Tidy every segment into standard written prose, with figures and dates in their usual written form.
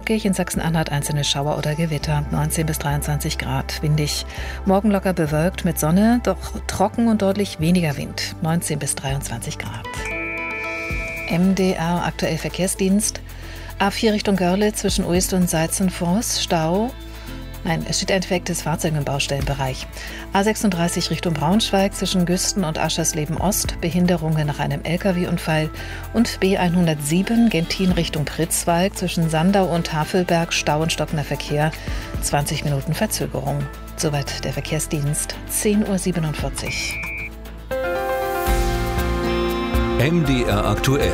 wolkig, in Sachsen-Anhalt einzelne Schauer oder Gewitter, 19 bis 23 Grad, windig. Morgen locker bewölkt mit Sonne, doch trocken und deutlich weniger Wind, 19 bis 23 Grad. MDR aktuell Verkehrsdienst. A4 Richtung Görlitz zwischen Uist und Seizenfors, Stau. Nein, es steht ein defektes Fahrzeug im Baustellenbereich. A36 Richtung Braunschweig zwischen Güsten und Aschersleben Ost, Behinderungen nach einem Lkw-Unfall. Und B107 Gentin Richtung Pritzwalk zwischen Sandau und Havelberg, Stau und stockender Verkehr, 20 Minuten Verzögerung. Soweit der Verkehrsdienst, 10:47 Uhr. MDR aktuell.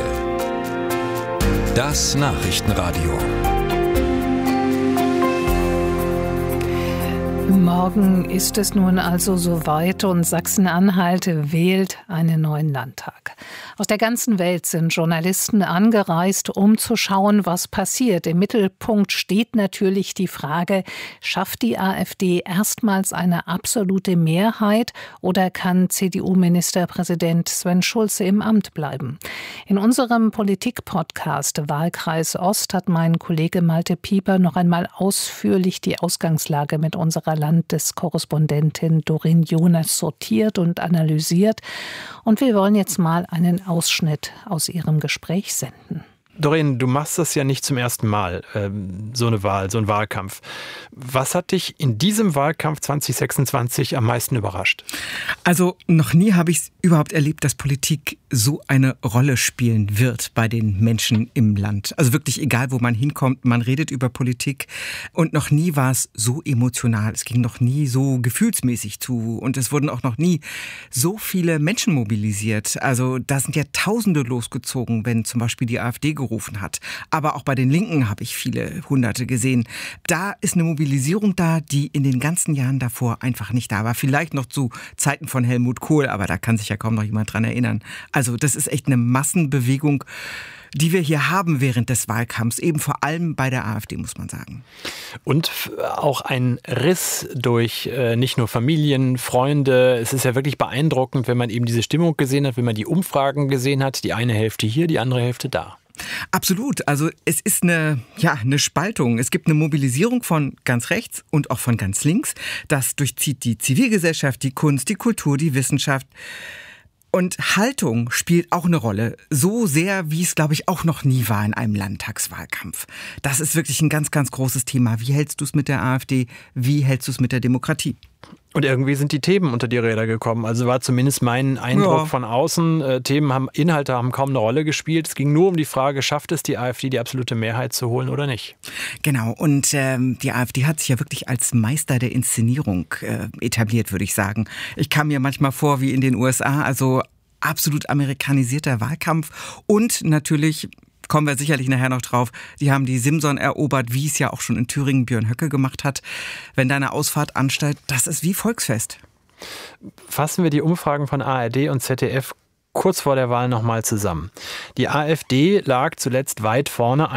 Das Nachrichtenradio. Morgen ist es nun also soweit und Sachsen-Anhalt wählt einen neuen Landtag. Aus der ganzen Welt sind Journalisten angereist, um zu schauen, was passiert. Im Mittelpunkt steht natürlich die Frage, schafft die AfD erstmals eine absolute Mehrheit oder kann CDU-Ministerpräsident Sven Schulze im Amt bleiben? In unserem Politik-Podcast Wahlkreis Ost hat mein Kollege Malte Pieper noch einmal ausführlich die Ausgangslage mit unserer Landeskorrespondentin Doreen Jonas sortiert und analysiert. Und wir wollen jetzt mal einen Ausschnitt aus ihrem Gespräch senden. Doreen, du machst das ja nicht zum ersten Mal, so eine Wahl, so ein Wahlkampf. Was hat dich in diesem Wahlkampf 2026 am meisten überrascht? Also noch nie habe ich es überhaupt erlebt, dass Politik so eine Rolle spielen wird bei den Menschen im Land. Also wirklich egal, wo man hinkommt, man redet über Politik und noch nie war es so emotional. Es ging noch nie so gefühlsmäßig zu und es wurden auch noch nie so viele Menschen mobilisiert. Also da sind ja Tausende losgezogen, wenn zum Beispiel die AfD gerufen hat. Aber auch bei den Linken habe ich viele Hunderte gesehen. Da ist eine Mobilisierung da, die in den ganzen Jahren davor einfach nicht da war. Vielleicht noch zu Zeiten von Helmut Kohl, aber da kann sich ja kaum noch jemand dran erinnern. Also das ist echt eine Massenbewegung, die wir hier haben während des Wahlkampfs, eben vor allem bei der AfD, muss man sagen. Und auch ein Riss durch nicht nur Familien, Freunde. Es ist ja wirklich beeindruckend, wenn man eben diese Stimmung gesehen hat, wenn man die Umfragen gesehen hat. Die eine Hälfte hier, die andere Hälfte da. Absolut. Also es ist eine Spaltung. Es gibt eine Mobilisierung von ganz rechts und auch von ganz links. Das durchzieht die Zivilgesellschaft, die Kunst, die Kultur, die Wissenschaft. Und Haltung spielt auch eine Rolle. So sehr, wie es, glaube ich, auch noch nie war in einem Landtagswahlkampf. Das ist wirklich ein ganz, ganz großes Thema. Wie hältst du es mit der AfD? Wie hältst du es mit der Demokratie? Und irgendwie sind die Themen unter die Räder gekommen. Also war zumindest mein Eindruck von außen. Inhalte haben kaum eine Rolle gespielt. Es ging nur um die Frage, schafft es die AfD, die absolute Mehrheit zu holen oder nicht? Genau. Und die AfD hat sich ja wirklich als Meister der Inszenierung etabliert, würde ich sagen. Ich kam mir manchmal vor wie in den USA, also absolut amerikanisierter Wahlkampf und natürlich, kommen wir sicherlich nachher noch drauf, die haben die Simson erobert, wie es ja auch schon in Thüringen Björn Höcke gemacht hat. Wenn da eine Ausfahrt ansteigt, das ist wie Volksfest. Fassen wir die Umfragen von ARD und ZDF kurz vor der Wahl nochmal zusammen. Die AfD lag zuletzt weit vorne,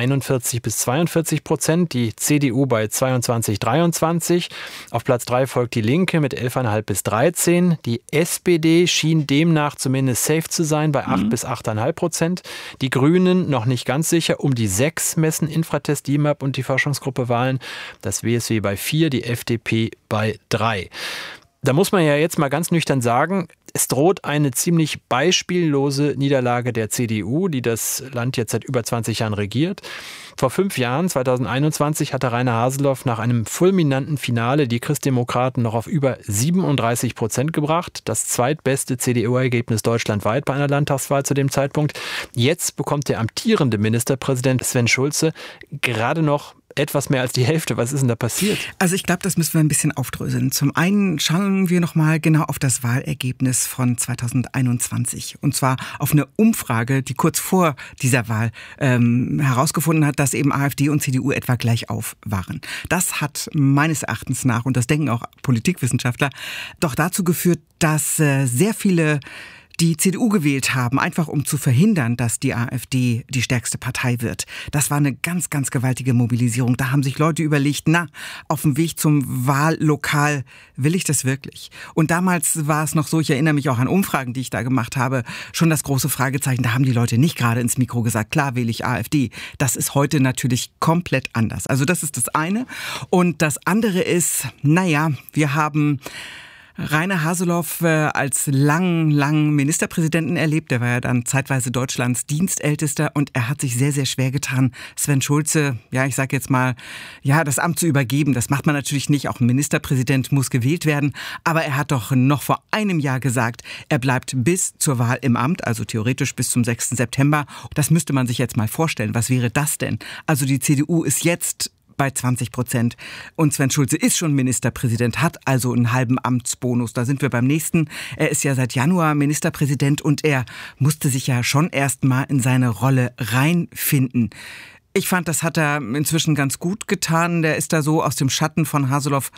41-42%, die CDU bei 22-23%. Auf Platz 3 folgt die Linke mit 11,5-13%. Die SPD schien demnach zumindest safe zu sein bei 8-8,5%. Die Grünen noch nicht ganz sicher, um die 6 messen Infratest, DIMAP und die Forschungsgruppe Wahlen. Das WSW bei 4, die FDP bei 3. Da muss man ja jetzt mal ganz nüchtern sagen, es droht eine ziemlich beispiellose Niederlage der CDU, die das Land jetzt seit über 20 Jahren regiert. Vor 5 Jahren, 2021, hatte Rainer Haseloff nach einem fulminanten Finale die Christdemokraten noch auf über 37% gebracht. Das zweitbeste CDU-Ergebnis deutschlandweit bei einer Landtagswahl zu dem Zeitpunkt. Jetzt bekommt der amtierende Ministerpräsident Sven Schulze gerade noch etwas mehr als die Hälfte. Was ist denn da passiert? Also ich glaube, das müssen wir ein bisschen aufdröseln. Zum einen schauen wir noch mal genau auf das Wahlergebnis von 2021. Und zwar auf eine Umfrage, die kurz vor dieser Wahl herausgefunden hat, dass eben AfD und CDU etwa gleich auf waren. Das hat meines Erachtens nach, und das denken auch Politikwissenschaftler, doch dazu geführt, dass sehr viele die CDU gewählt haben, einfach um zu verhindern, dass die AfD die stärkste Partei wird. Das war eine ganz, ganz gewaltige Mobilisierung. Da haben sich Leute überlegt, auf dem Weg zum Wahllokal, will ich das wirklich? Und damals war es noch so, ich erinnere mich auch an Umfragen, die ich da gemacht habe, schon das große Fragezeichen. Da haben die Leute nicht gerade ins Mikro gesagt, klar wähle ich AfD. Das ist heute natürlich komplett anders. Also das ist das eine. Und das andere ist, wir haben Rainer Haseloff als langen Ministerpräsidenten erlebt. Der war ja dann zeitweise Deutschlands Dienstältester und er hat sich sehr, sehr schwer getan, Sven Schulze, ich sage jetzt mal, das Amt zu übergeben. Das macht man natürlich nicht. Auch ein Ministerpräsident muss gewählt werden. Aber er hat doch noch vor einem Jahr gesagt, er bleibt bis zur Wahl im Amt, also theoretisch bis zum 6. September. Das müsste man sich jetzt mal vorstellen. Was wäre das denn? Also die CDU ist jetzt bei 20% und Sven Schulze ist schon Ministerpräsident, hat also einen halben Amtsbonus. Da sind wir beim nächsten. Er ist ja seit Januar Ministerpräsident und er musste sich ja schon erst mal in seine Rolle reinfinden. Ich fand, das hat er inzwischen ganz gut getan. Der ist da so aus dem Schatten von Haseloff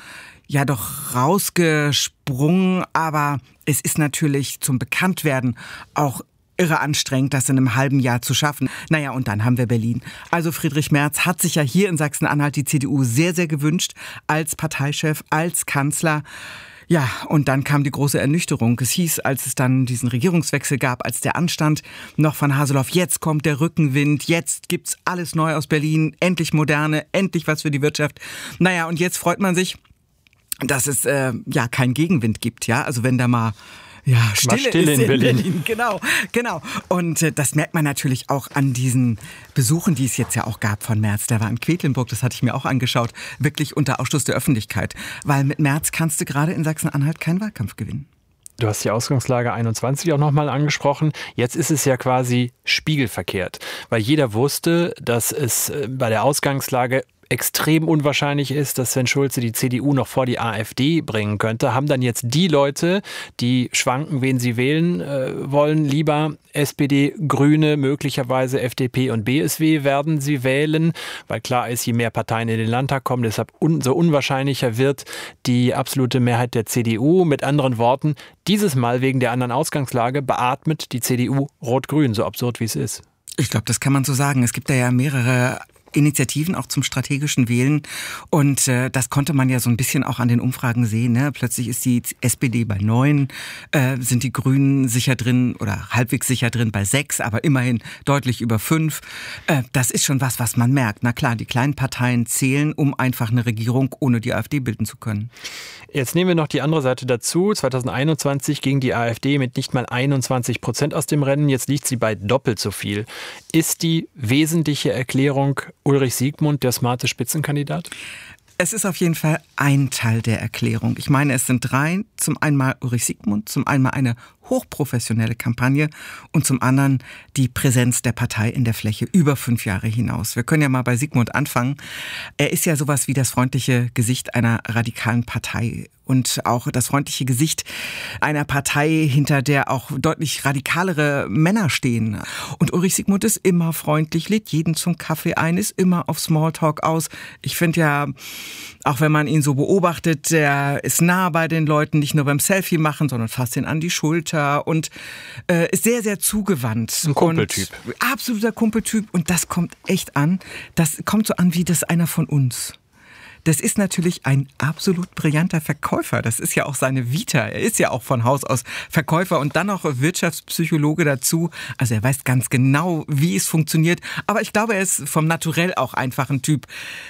doch rausgesprungen. Aber es ist natürlich zum Bekanntwerden auch irre anstrengend, das in einem halben Jahr zu schaffen. Und dann haben wir Berlin. Also Friedrich Merz hat sich ja hier in Sachsen-Anhalt die CDU sehr, sehr gewünscht als Parteichef, als Kanzler. Ja, und dann kam die große Ernüchterung. Es hieß, als es dann diesen Regierungswechsel gab, als der anstand, noch von Haseloff, jetzt kommt der Rückenwind, jetzt gibt's alles neu aus Berlin, endlich Moderne, endlich was für die Wirtschaft. Und jetzt freut man sich, dass es keinen Gegenwind gibt. Also wenn da mal Stille ist in Berlin. Genau. Und das merkt man natürlich auch an diesen Besuchen, die es jetzt ja auch gab von Merz. Der war in Quedlinburg, das hatte ich mir auch angeschaut, wirklich unter Ausschluss der Öffentlichkeit. Weil mit Merz kannst du gerade in Sachsen-Anhalt keinen Wahlkampf gewinnen. Du hast die Ausgangslage 21 auch nochmal angesprochen. Jetzt ist es ja quasi spiegelverkehrt, weil jeder wusste, dass es bei der Ausgangslage extrem unwahrscheinlich ist, dass Sven Schulze die CDU noch vor die AfD bringen könnte, haben dann jetzt die Leute, die schwanken, wen sie wählen wollen, lieber SPD, Grüne, möglicherweise FDP und BSW werden sie wählen, weil klar ist, je mehr Parteien in den Landtag kommen, deshalb so unwahrscheinlicher wird die absolute Mehrheit der CDU. Mit anderen Worten, dieses Mal wegen der anderen Ausgangslage beatmet die CDU Rot-Grün, so absurd wie es ist. Ich glaube, das kann man so sagen. Es gibt da ja mehrere Initiativen auch zum strategischen Wählen und das konnte man ja so ein bisschen auch an den Umfragen sehen. Ne? Plötzlich ist die SPD bei 9, sind die Grünen sicher drin oder halbwegs sicher drin bei 6, aber immerhin deutlich über 5. Das ist schon was man merkt. Na klar, die kleinen Parteien zählen, um einfach eine Regierung ohne die AfD bilden zu können. Jetzt nehmen wir noch die andere Seite dazu. 2021 ging die AfD mit nicht mal 21% aus dem Rennen. Jetzt liegt sie bei doppelt so viel. Ist die wesentliche Erklärung Ulrich Siegmund der smarte Spitzenkandidat? Es ist auf jeden Fall ein Teil der Erklärung. Ich meine, es sind 3. Zum einen mal Ulrich Siegmund, zum einen mal eine hochprofessionelle Kampagne und zum anderen die Präsenz der Partei in der Fläche über 5 Jahre hinaus. Wir können ja mal bei Siegmund anfangen. Er ist ja sowas wie das freundliche Gesicht einer radikalen Partei und auch das freundliche Gesicht einer Partei, hinter der auch deutlich radikalere Männer stehen. Und Ulrich Siegmund ist immer freundlich, lädt jeden zum Kaffee ein, ist immer auf Smalltalk aus. Ich finde ja, auch wenn man ihn so beobachtet, der ist nah bei den Leuten, nicht nur beim Selfie machen, sondern fasst ihn an die Schulter und ist sehr, sehr zugewandt. Ein Kumpeltyp. Absoluter Kumpeltyp. Und das kommt echt an. Das kommt so an wie das einer von uns. Das ist natürlich ein absolut brillanter Verkäufer. Das ist ja auch seine Vita. Er ist ja auch von Haus aus Verkäufer und dann noch Wirtschaftspsychologe dazu. Also er weiß ganz genau, wie es funktioniert. Aber ich glaube, er ist vom Naturell auch einfach ein Typ,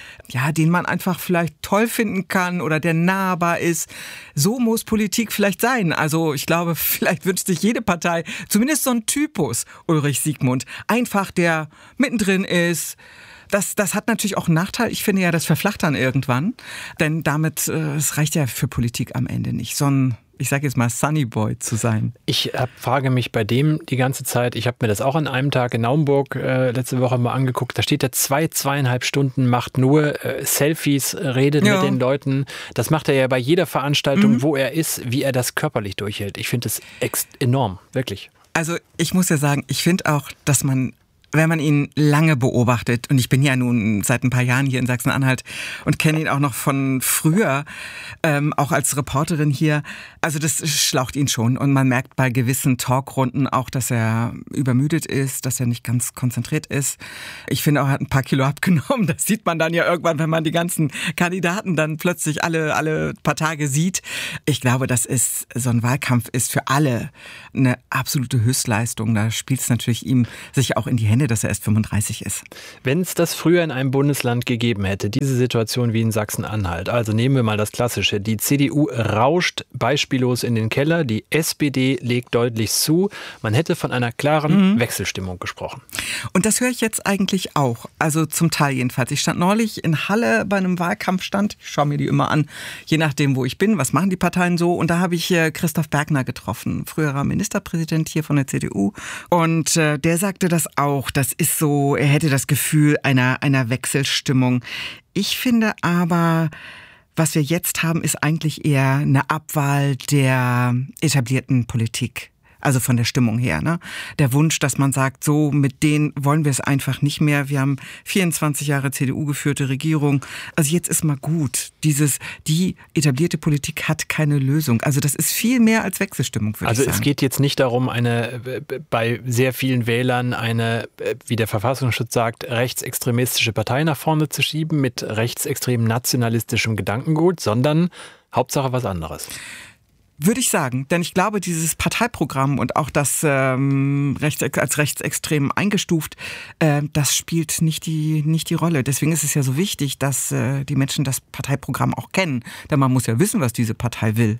den man einfach vielleicht toll finden kann oder der nahbar ist. So muss Politik vielleicht sein. Also ich glaube, vielleicht wünscht sich jede Partei zumindest so einen Typus, Ulrich Siegmund. Einfach, der mittendrin ist. Das hat natürlich auch einen Nachteil. Ich finde ja, das verflacht dann irgendwann. Denn damit, es reicht ja für Politik am Ende nicht. So ein, ich sage jetzt mal, Sunny Boy zu sein. Ich frage mich bei dem die ganze Zeit, ich habe mir das auch an einem Tag in Naumburg letzte Woche mal angeguckt, da steht er 2,5 Stunden, macht nur Selfies, redet mit den Leuten. Das macht er ja bei jeder Veranstaltung, wo er ist, wie er das körperlich durchhält. Ich finde das enorm, wirklich. Also ich muss ja sagen, ich finde auch, dass man wenn man ihn lange beobachtet, und ich bin ja nun seit ein paar Jahren hier in Sachsen-Anhalt und kenne ihn auch noch von früher, auch als Reporterin hier, also das schlaucht ihn schon. Und man merkt bei gewissen Talkrunden auch, dass er übermüdet ist, dass er nicht ganz konzentriert ist. Ich finde auch, er hat ein paar Kilo abgenommen. Das sieht man dann ja irgendwann, wenn man die ganzen Kandidaten dann plötzlich alle paar Tage sieht. Ich glaube, so ein Wahlkampf ist für alle eine absolute Höchstleistung. Da spielt es natürlich ihm sicher auch in die Hände, dass er erst 35 ist. Wenn es das früher in einem Bundesland gegeben hätte, diese Situation wie in Sachsen-Anhalt, also nehmen wir mal das Klassische, die CDU rauscht beispiellos in den Keller, die SPD legt deutlich zu, man hätte von einer klaren Wechselstimmung gesprochen. Und das höre ich jetzt eigentlich auch, also zum Teil jedenfalls. Ich stand neulich in Halle bei einem Wahlkampfstand, ich schaue mir die immer an, je nachdem, wo ich bin, was machen die Parteien so, und da habe ich Christoph Bergner getroffen, früherer Ministerpräsident hier von der CDU, und der sagte das auch. Das ist so, er hätte das Gefühl einer Wechselstimmung. Ich finde aber, was wir jetzt haben, ist eigentlich eher eine Abwahl der etablierten Politik. Also von der Stimmung her, ne? Der Wunsch, dass man sagt, so mit denen wollen wir es einfach nicht mehr. Wir haben 24 Jahre CDU-geführte Regierung. Also jetzt ist mal gut. Die etablierte Politik hat keine Lösung. Also das ist viel mehr als Wechselstimmung, würde ich sagen. Also es geht jetzt nicht darum, bei sehr vielen Wählern eine, wie der Verfassungsschutz sagt, rechtsextremistische Partei nach vorne zu schieben mit rechtsextrem nationalistischem Gedankengut, sondern Hauptsache was anderes. Würde ich sagen, denn ich glaube, dieses Parteiprogramm und auch das als rechtsextrem eingestuft, das spielt nicht die Rolle. Deswegen ist es ja so wichtig, dass die Menschen das Parteiprogramm auch kennen, denn man muss ja wissen, was diese Partei will.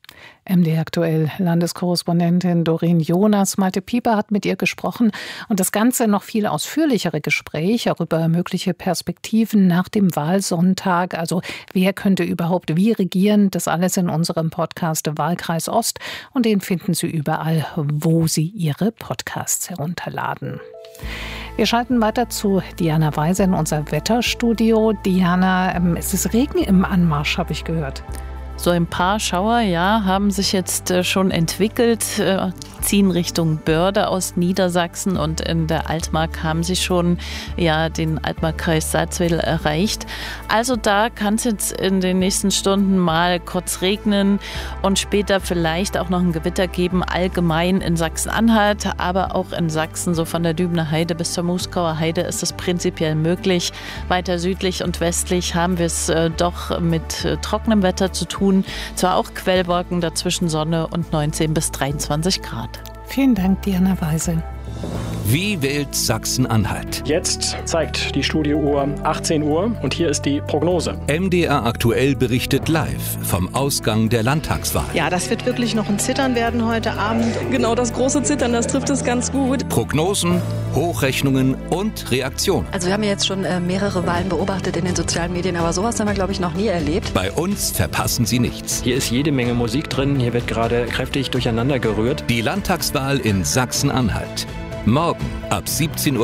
MD aktuell Landeskorrespondentin Doreen Jonas. Malte Pieper hat mit ihr gesprochen und das Ganze noch viel ausführlichere Gespräch auch über mögliche Perspektiven nach dem Wahlsonntag. Also wer könnte überhaupt wie regieren? Das alles in unserem Podcast Wahlkreis Ost, und den finden Sie überall, wo Sie Ihre Podcasts herunterladen. Wir schalten weiter zu Diana Weise in unser Wetterstudio. Diana, es ist Regen im Anmarsch, habe ich gehört. So ein paar Schauer, ja, haben sich jetzt schon entwickelt, ziehen Richtung Börde aus Niedersachsen, und in der Altmark haben sie schon den Altmarkkreis Salzwedel erreicht. Also da kann es jetzt in den nächsten Stunden mal kurz regnen und später vielleicht auch noch ein Gewitter geben, allgemein in Sachsen-Anhalt, aber auch in Sachsen, so von der Dübener Heide bis zur Muskauer Heide ist es prinzipiell möglich. Weiter südlich und westlich haben wir es doch mit trockenem Wetter zu tun. Zwar auch Quellwolken, dazwischen Sonne und 19 bis 23 Grad. Vielen Dank, Diana Weise. Wie wählt Sachsen-Anhalt? Jetzt zeigt die Studiouhr 18 Uhr und hier ist die Prognose. MDR aktuell berichtet live vom Ausgang der Landtagswahl. Ja, das wird wirklich noch ein Zittern werden heute Abend. Genau, das große Zittern, das trifft es ganz gut. Prognosen, Hochrechnungen und Reaktionen. Also wir haben ja jetzt schon mehrere Wahlen beobachtet in den sozialen Medien, aber sowas haben wir, glaube ich, noch nie erlebt. Bei uns verpassen Sie nichts. Hier ist jede Menge Musik drin, hier wird gerade kräftig durcheinander gerührt. Die Landtagswahl in Sachsen-Anhalt. Morgen ab 17.45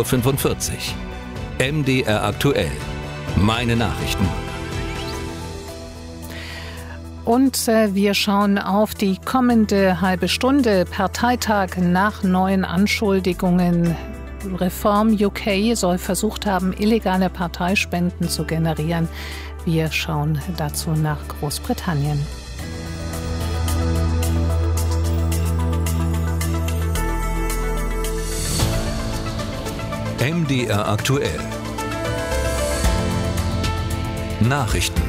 Uhr. MDR aktuell. Meine Nachrichten. Und wir schauen auf die kommende halbe Stunde. Parteitag nach neuen Anschuldigungen. Reform UK soll versucht haben, illegale Parteispenden zu generieren. Wir schauen dazu nach Großbritannien. MDR aktuell. Nachrichten.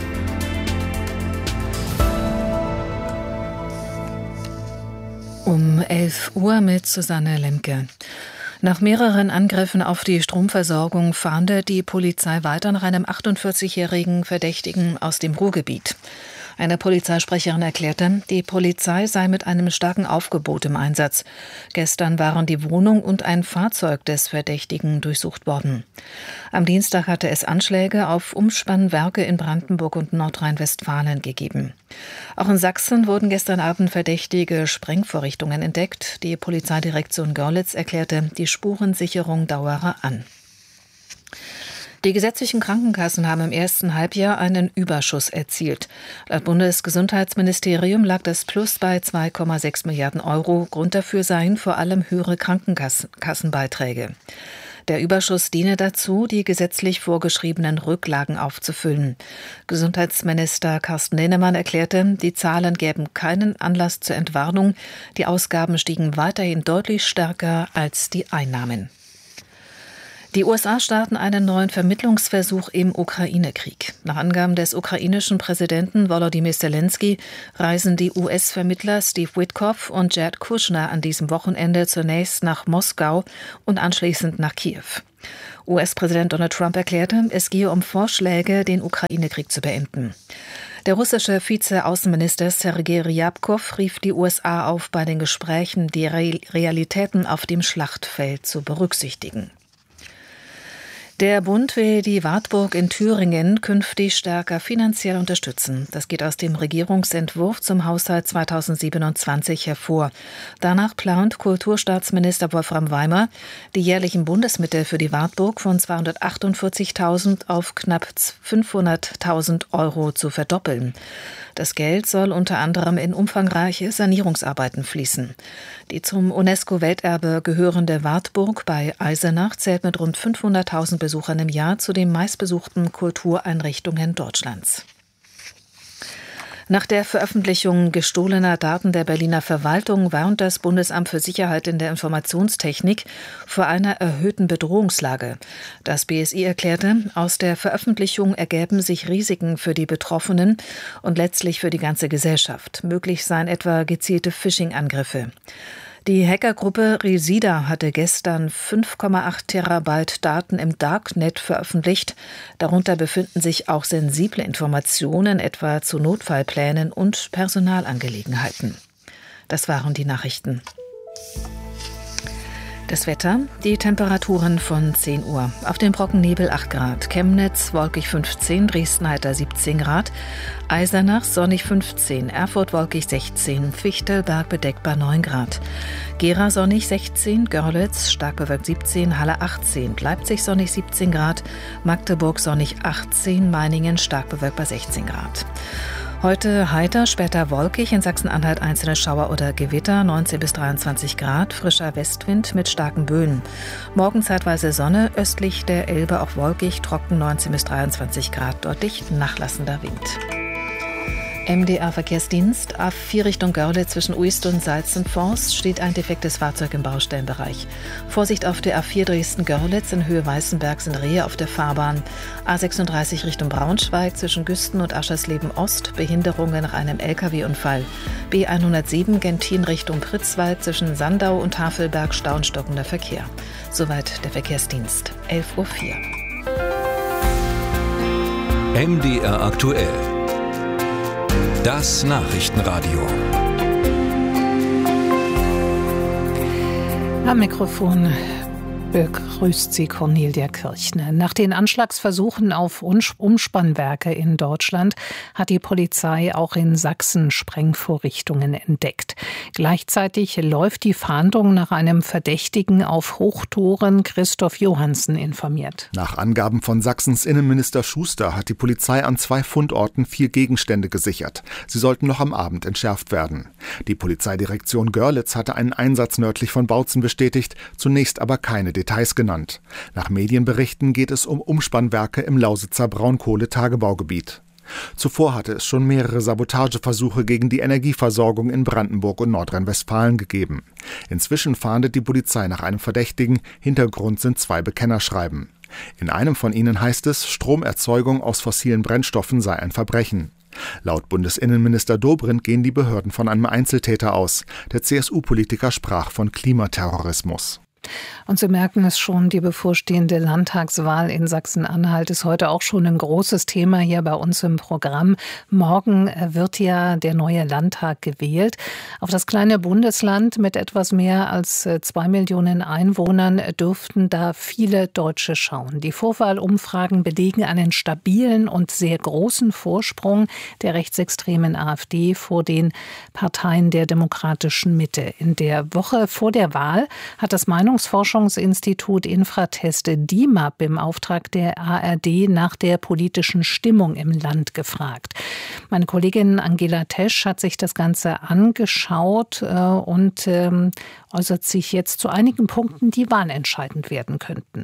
Um 11 Uhr mit Susanne Lemke. Nach mehreren Angriffen auf die Stromversorgung fahndet die Polizei weiter nach einem 48-jährigen Verdächtigen aus dem Ruhrgebiet. Eine Polizeisprecherin erklärte, die Polizei sei mit einem starken Aufgebot im Einsatz. Gestern waren die Wohnung und ein Fahrzeug des Verdächtigen durchsucht worden. Am Dienstag hatte es Anschläge auf Umspannwerke in Brandenburg und Nordrhein-Westfalen gegeben. Auch in Sachsen wurden gestern Abend verdächtige Sprengvorrichtungen entdeckt. Die Polizeidirektion Görlitz erklärte, die Spurensicherung dauere an. Die gesetzlichen Krankenkassen haben im ersten Halbjahr einen Überschuss erzielt. Laut Bundesgesundheitsministerium lag das Plus bei 2,6 Milliarden Euro. Grund dafür seien vor allem höhere Krankenkassenbeiträge. Der Überschuss diene dazu, die gesetzlich vorgeschriebenen Rücklagen aufzufüllen. Gesundheitsminister Carsten Linnemann erklärte, die Zahlen gäben keinen Anlass zur Entwarnung. Die Ausgaben stiegen weiterhin deutlich stärker als die Einnahmen. Die USA starten einen neuen Vermittlungsversuch im Ukraine-Krieg. Nach Angaben des ukrainischen Präsidenten Volodymyr Zelensky reisen die US-Vermittler Steve Witkoff und Jared Kushner an diesem Wochenende zunächst nach Moskau und anschließend nach Kiew. US-Präsident Donald Trump erklärte, es gehe um Vorschläge, den Ukraine-Krieg zu beenden. Der russische Vize-Außenminister Sergei Ryabkov rief die USA auf, bei den Gesprächen die Realitäten auf dem Schlachtfeld zu berücksichtigen. Der Bund will die Wartburg in Thüringen künftig stärker finanziell unterstützen. Das geht aus dem Regierungsentwurf zum Haushalt 2027 hervor. Danach plant Kulturstaatsminister Wolfram Weimer, die jährlichen Bundesmittel für die Wartburg von 248.000 auf knapp 500.000 Euro zu verdoppeln. Das Geld soll unter anderem in umfangreiche Sanierungsarbeiten fließen. Die zum UNESCO-Welterbe gehörende Wartburg bei Eisenach zählt mit rund 500.000 Besuchern im Jahr zu den meistbesuchten Kultureinrichtungen Deutschlands. Nach der Veröffentlichung gestohlener Daten der Berliner Verwaltung warnt das Bundesamt für Sicherheit in der Informationstechnik vor einer erhöhten Bedrohungslage. Das BSI erklärte, aus der Veröffentlichung ergäben sich Risiken für die Betroffenen und letztlich für die ganze Gesellschaft. Möglich seien etwa gezielte Phishing-Angriffe. Die Hackergruppe Resida hatte gestern 5,8 Terabyte Daten im Darknet veröffentlicht. Darunter befinden sich auch sensible Informationen, etwa zu Notfallplänen und Personalangelegenheiten. Das waren die Nachrichten. Das Wetter, die Temperaturen von 10 Uhr. Auf dem Brockennebel 8 Grad, Chemnitz wolkig 15, Dresden heiter 17 Grad, Eisenach sonnig 15, Erfurt wolkig 16, Fichtelberg bedeckbar 9 Grad, Gera sonnig 16, Görlitz stark bewölkt 17, Halle 18, Leipzig sonnig 17 Grad, Magdeburg sonnig 18, Meiningen stark bewölkt bei 16 Grad. Heute heiter, später wolkig, in Sachsen-Anhalt einzelne Schauer oder Gewitter, 19 bis 23 Grad, frischer Westwind mit starken Böen. Morgen zeitweise Sonne, östlich der Elbe auch wolkig, trocken 19 bis 23 Grad, deutlich nachlassender Wind. MDR-Verkehrsdienst, A4 Richtung Görlitz zwischen Uist und Salzenforst steht ein defektes Fahrzeug im Baustellenbereich. Vorsicht auf der A4 Dresden-Görlitz in Höhe Weißenberg sind Rehe auf der Fahrbahn. A36 Richtung Braunschweig zwischen Güsten und Aschersleben-Ost, Behinderungen nach einem LKW-Unfall. B107 Gentin Richtung Pritzwald zwischen Sandau und Havelberg stauenstockender Verkehr. Soweit der Verkehrsdienst. 11.04 Uhr. MDR aktuell. Das Nachrichtenradio. Am Mikrofon begrüßt sie Cornelia Kirchner. Nach den Anschlagsversuchen auf Umspannwerke in Deutschland hat die Polizei auch in Sachsen Sprengvorrichtungen entdeckt. Gleichzeitig läuft die Fahndung nach einem Verdächtigen auf Hochtouren. Christoph Johansen informiert. Nach Angaben von Sachsens Innenminister Schuster hat die Polizei an 2 Fundorten 4 Gegenstände gesichert. Sie sollten noch am Abend entschärft werden. Die Polizeidirektion Görlitz hatte einen Einsatz nördlich von Bautzen bestätigt, zunächst aber keine Details genannt. Nach Medienberichten geht es um Umspannwerke im Lausitzer Braunkohletagebaugebiet. Zuvor hatte es schon mehrere Sabotageversuche gegen die Energieversorgung in Brandenburg und Nordrhein-Westfalen gegeben. Inzwischen fahndet die Polizei nach einem Verdächtigen. Hintergrund sind 2 Bekennerschreiben. In einem von ihnen heißt es, Stromerzeugung aus fossilen Brennstoffen sei ein Verbrechen. Laut Bundesinnenminister Dobrindt gehen die Behörden von einem Einzeltäter aus. Der CSU-Politiker sprach von Klimaterrorismus. Und Sie merken es schon, die bevorstehende Landtagswahl in Sachsen-Anhalt ist heute auch schon ein großes Thema hier bei uns im Programm. Morgen wird ja der neue Landtag gewählt. Auf das kleine Bundesland mit etwas mehr als 2 Millionen Einwohnern dürften da viele Deutsche schauen. Die Vorwahlumfragen belegen einen stabilen und sehr großen Vorsprung der rechtsextremen AfD vor den Parteien der demokratischen Mitte. In der Woche vor der Wahl hat das Meinungsmachen Meinungsforschungsinstitut Infratest DIMAP im Auftrag der ARD nach der politischen Stimmung im Land gefragt. Meine Kollegin Angela Tesch hat sich das Ganze angeschaut und äußert sich jetzt zu einigen Punkten, die wahlentscheidend werden könnten.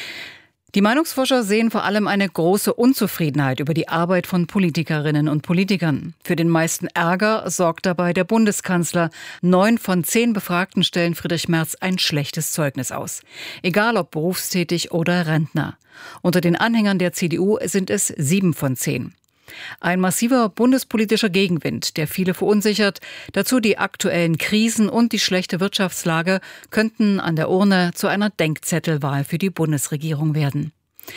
Die Meinungsforscher sehen vor allem eine große Unzufriedenheit über die Arbeit von Politikerinnen und Politikern. Für den meisten Ärger sorgt dabei der Bundeskanzler. 9 von 10 Befragten stellen Friedrich Merz ein schlechtes Zeugnis aus. Egal ob berufstätig oder Rentner. Unter den Anhängern der CDU sind es 7 von 10. Ein massiver bundespolitischer Gegenwind, der viele verunsichert. Dazu die aktuellen Krisen und die schlechte Wirtschaftslage könnten an der Urne zu einer Denkzettelwahl für die Bundesregierung werden.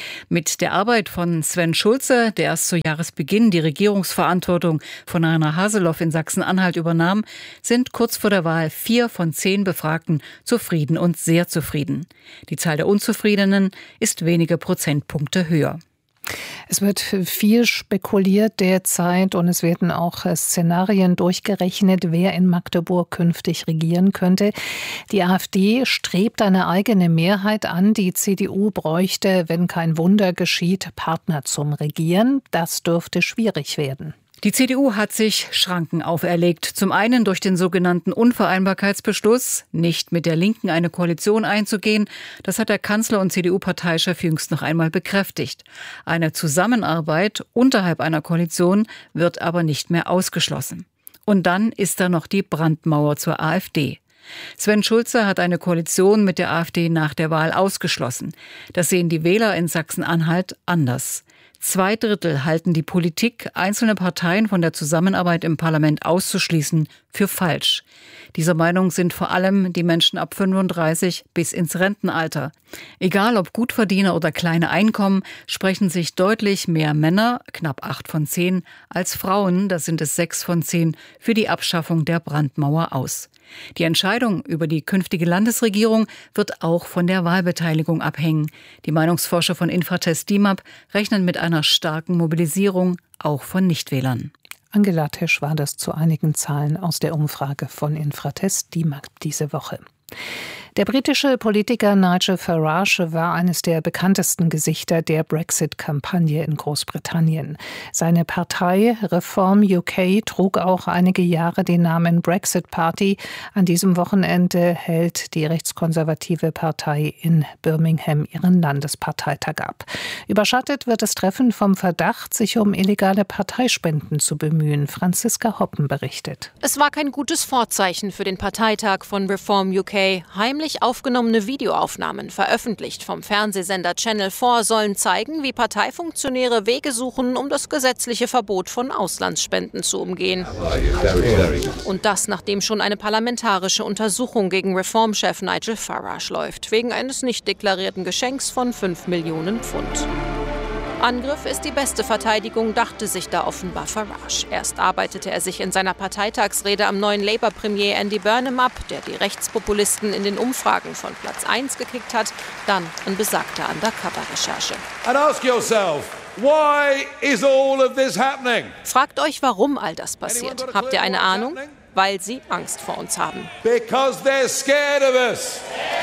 Mit der Arbeit von Sven Schulze, der erst zu Jahresbeginn die Regierungsverantwortung von Rainer Haseloff in Sachsen-Anhalt übernahm, sind kurz vor der Wahl 4 von 10 Befragten zufrieden und sehr zufrieden. Die Zahl der Unzufriedenen ist wenige Prozentpunkte höher. Es wird viel spekuliert derzeit und es werden auch Szenarien durchgerechnet, wer in Magdeburg künftig regieren könnte. Die AfD strebt eine eigene Mehrheit an. Die CDU bräuchte, wenn kein Wunder geschieht, Partner zum Regieren. Das dürfte schwierig werden. Die CDU hat sich Schranken auferlegt. Zum einen durch den sogenannten Unvereinbarkeitsbeschluss, nicht mit der Linken eine Koalition einzugehen. Das hat der Kanzler und CDU-Parteichef jüngst noch einmal bekräftigt. Eine Zusammenarbeit unterhalb einer Koalition wird aber nicht mehr ausgeschlossen. Und dann ist da noch die Brandmauer zur AfD. Sven Schulze hat eine Koalition mit der AfD nach der Wahl ausgeschlossen. Das sehen die Wähler in Sachsen-Anhalt anders. 2/3 halten die Politik, einzelne Parteien von der Zusammenarbeit im Parlament auszuschließen, für falsch. Dieser Meinung sind vor allem die Menschen ab 35 bis ins Rentenalter. Egal ob Gutverdiener oder kleine Einkommen, sprechen sich deutlich mehr Männer, knapp 8 von 10, als Frauen, das sind es 6 von 10, für die Abschaffung der Brandmauer aus. Die Entscheidung über die künftige Landesregierung wird auch von der Wahlbeteiligung abhängen. Die Meinungsforscher von Infratest DIMAP rechnen mit einer starken Mobilisierung, auch von Nichtwählern. Angela Tesch war das zu einigen Zahlen aus der Umfrage von Infratest DIMAP diese Woche. Der britische Politiker Nigel Farage war eines der bekanntesten Gesichter der Brexit-Kampagne in Großbritannien. Seine Partei Reform UK trug auch einige Jahre den Namen Brexit Party. An diesem Wochenende hält die rechtskonservative Partei in Birmingham ihren Landesparteitag ab. Überschattet wird das Treffen vom Verdacht, sich um illegale Parteispenden zu bemühen. Franziska Hoppen berichtet. Es war kein gutes Vorzeichen für den Parteitag von Reform UK. Heimlich aufgenommene Videoaufnahmen, veröffentlicht vom Fernsehsender Channel 4, sollen zeigen, wie Parteifunktionäre Wege suchen, um das gesetzliche Verbot von Auslandsspenden zu umgehen. Und das, nachdem schon eine parlamentarische Untersuchung gegen Reformchef Nigel Farage läuft, wegen eines nicht deklarierten Geschenks von 5 Millionen Pfund. Angriff ist die beste Verteidigung, dachte sich da offenbar Farage. Erst arbeitete er sich in seiner Parteitagsrede am neuen Labour-Premier Andy Burnham ab, der die Rechtspopulisten in den Umfragen von Platz 1 gekickt hat, dann in besagter Undercover-Recherche. And ask yourself, why is all of this happening? Fragt euch, warum all das passiert. Habt ihr eine Ahnung? Weil sie Angst vor uns haben. Because they're scared of us.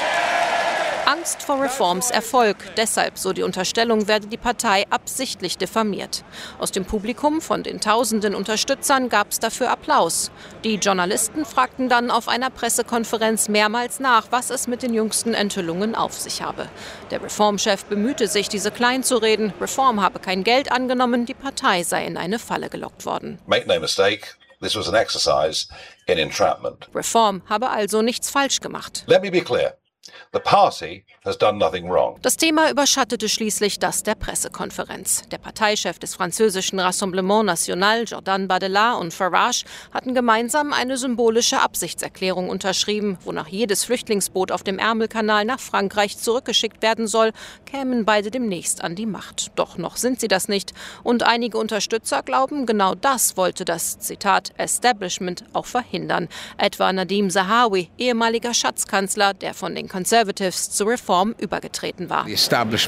Angst vor Reforms Erfolg. Deshalb, so die Unterstellung, werde die Partei absichtlich diffamiert. Aus dem Publikum von den tausenden Unterstützern gab es dafür Applaus. Die Journalisten fragten dann auf einer Pressekonferenz mehrmals nach, was es mit den jüngsten Enthüllungen auf sich habe. Der Reformchef bemühte sich, diese klein zu reden. Reform habe kein Geld angenommen, die Partei sei in eine Falle gelockt worden. Make no mistake, this was an exercise in entrapment. Reform habe also nichts falsch gemacht. Let me be clear. The party has done nothing wrong. Das Thema überschattete schließlich das der Pressekonferenz. Der Parteichef des französischen Rassemblement National, Jordan Bardella, und Farage hatten gemeinsam eine symbolische Absichtserklärung unterschrieben, wonach jedes Flüchtlingsboot auf dem Ärmelkanal nach Frankreich zurückgeschickt werden soll, kämen beide demnächst an die Macht. Doch noch sind sie das nicht. Und einige Unterstützer glauben, genau das wollte das, Zitat, Establishment auch verhindern. Etwa Nadim Zahawi, ehemaliger Schatzkanzler, der von den Conservatives zur Reform übergetreten war. Das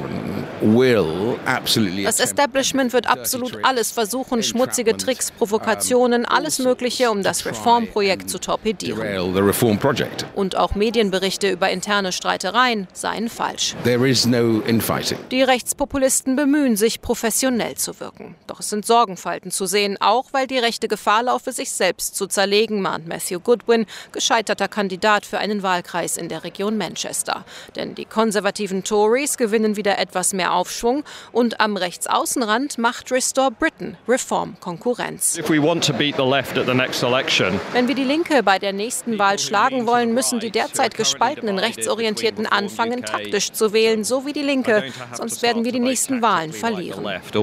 Establishment wird absolut alles versuchen, schmutzige Tricks, Provokationen, alles Mögliche, um das Reformprojekt zu torpedieren. Und auch Medienberichte über interne Streitereien seien falsch. Die Rechtspopulisten bemühen sich, professionell zu wirken. Doch es sind Sorgenfalten zu sehen, auch weil die Rechte Gefahr laufe, sich selbst zu zerlegen, mahnt Matthew Goodwin, gescheiterter Kandidat für einen Wahlkreis in der Region Manchester. Denn die konservativen Tories gewinnen wieder etwas mehr Aufschwung und am Rechtsaußenrand macht Restore Britain Reform Konkurrenz. Wenn wir die Linke bei der nächsten Wahl schlagen wollen, müssen die derzeit gespaltenen Rechtsorientierten anfangen, taktisch zu wählen, so wie die Linke, sonst werden wir die nächsten Wahlen verlieren.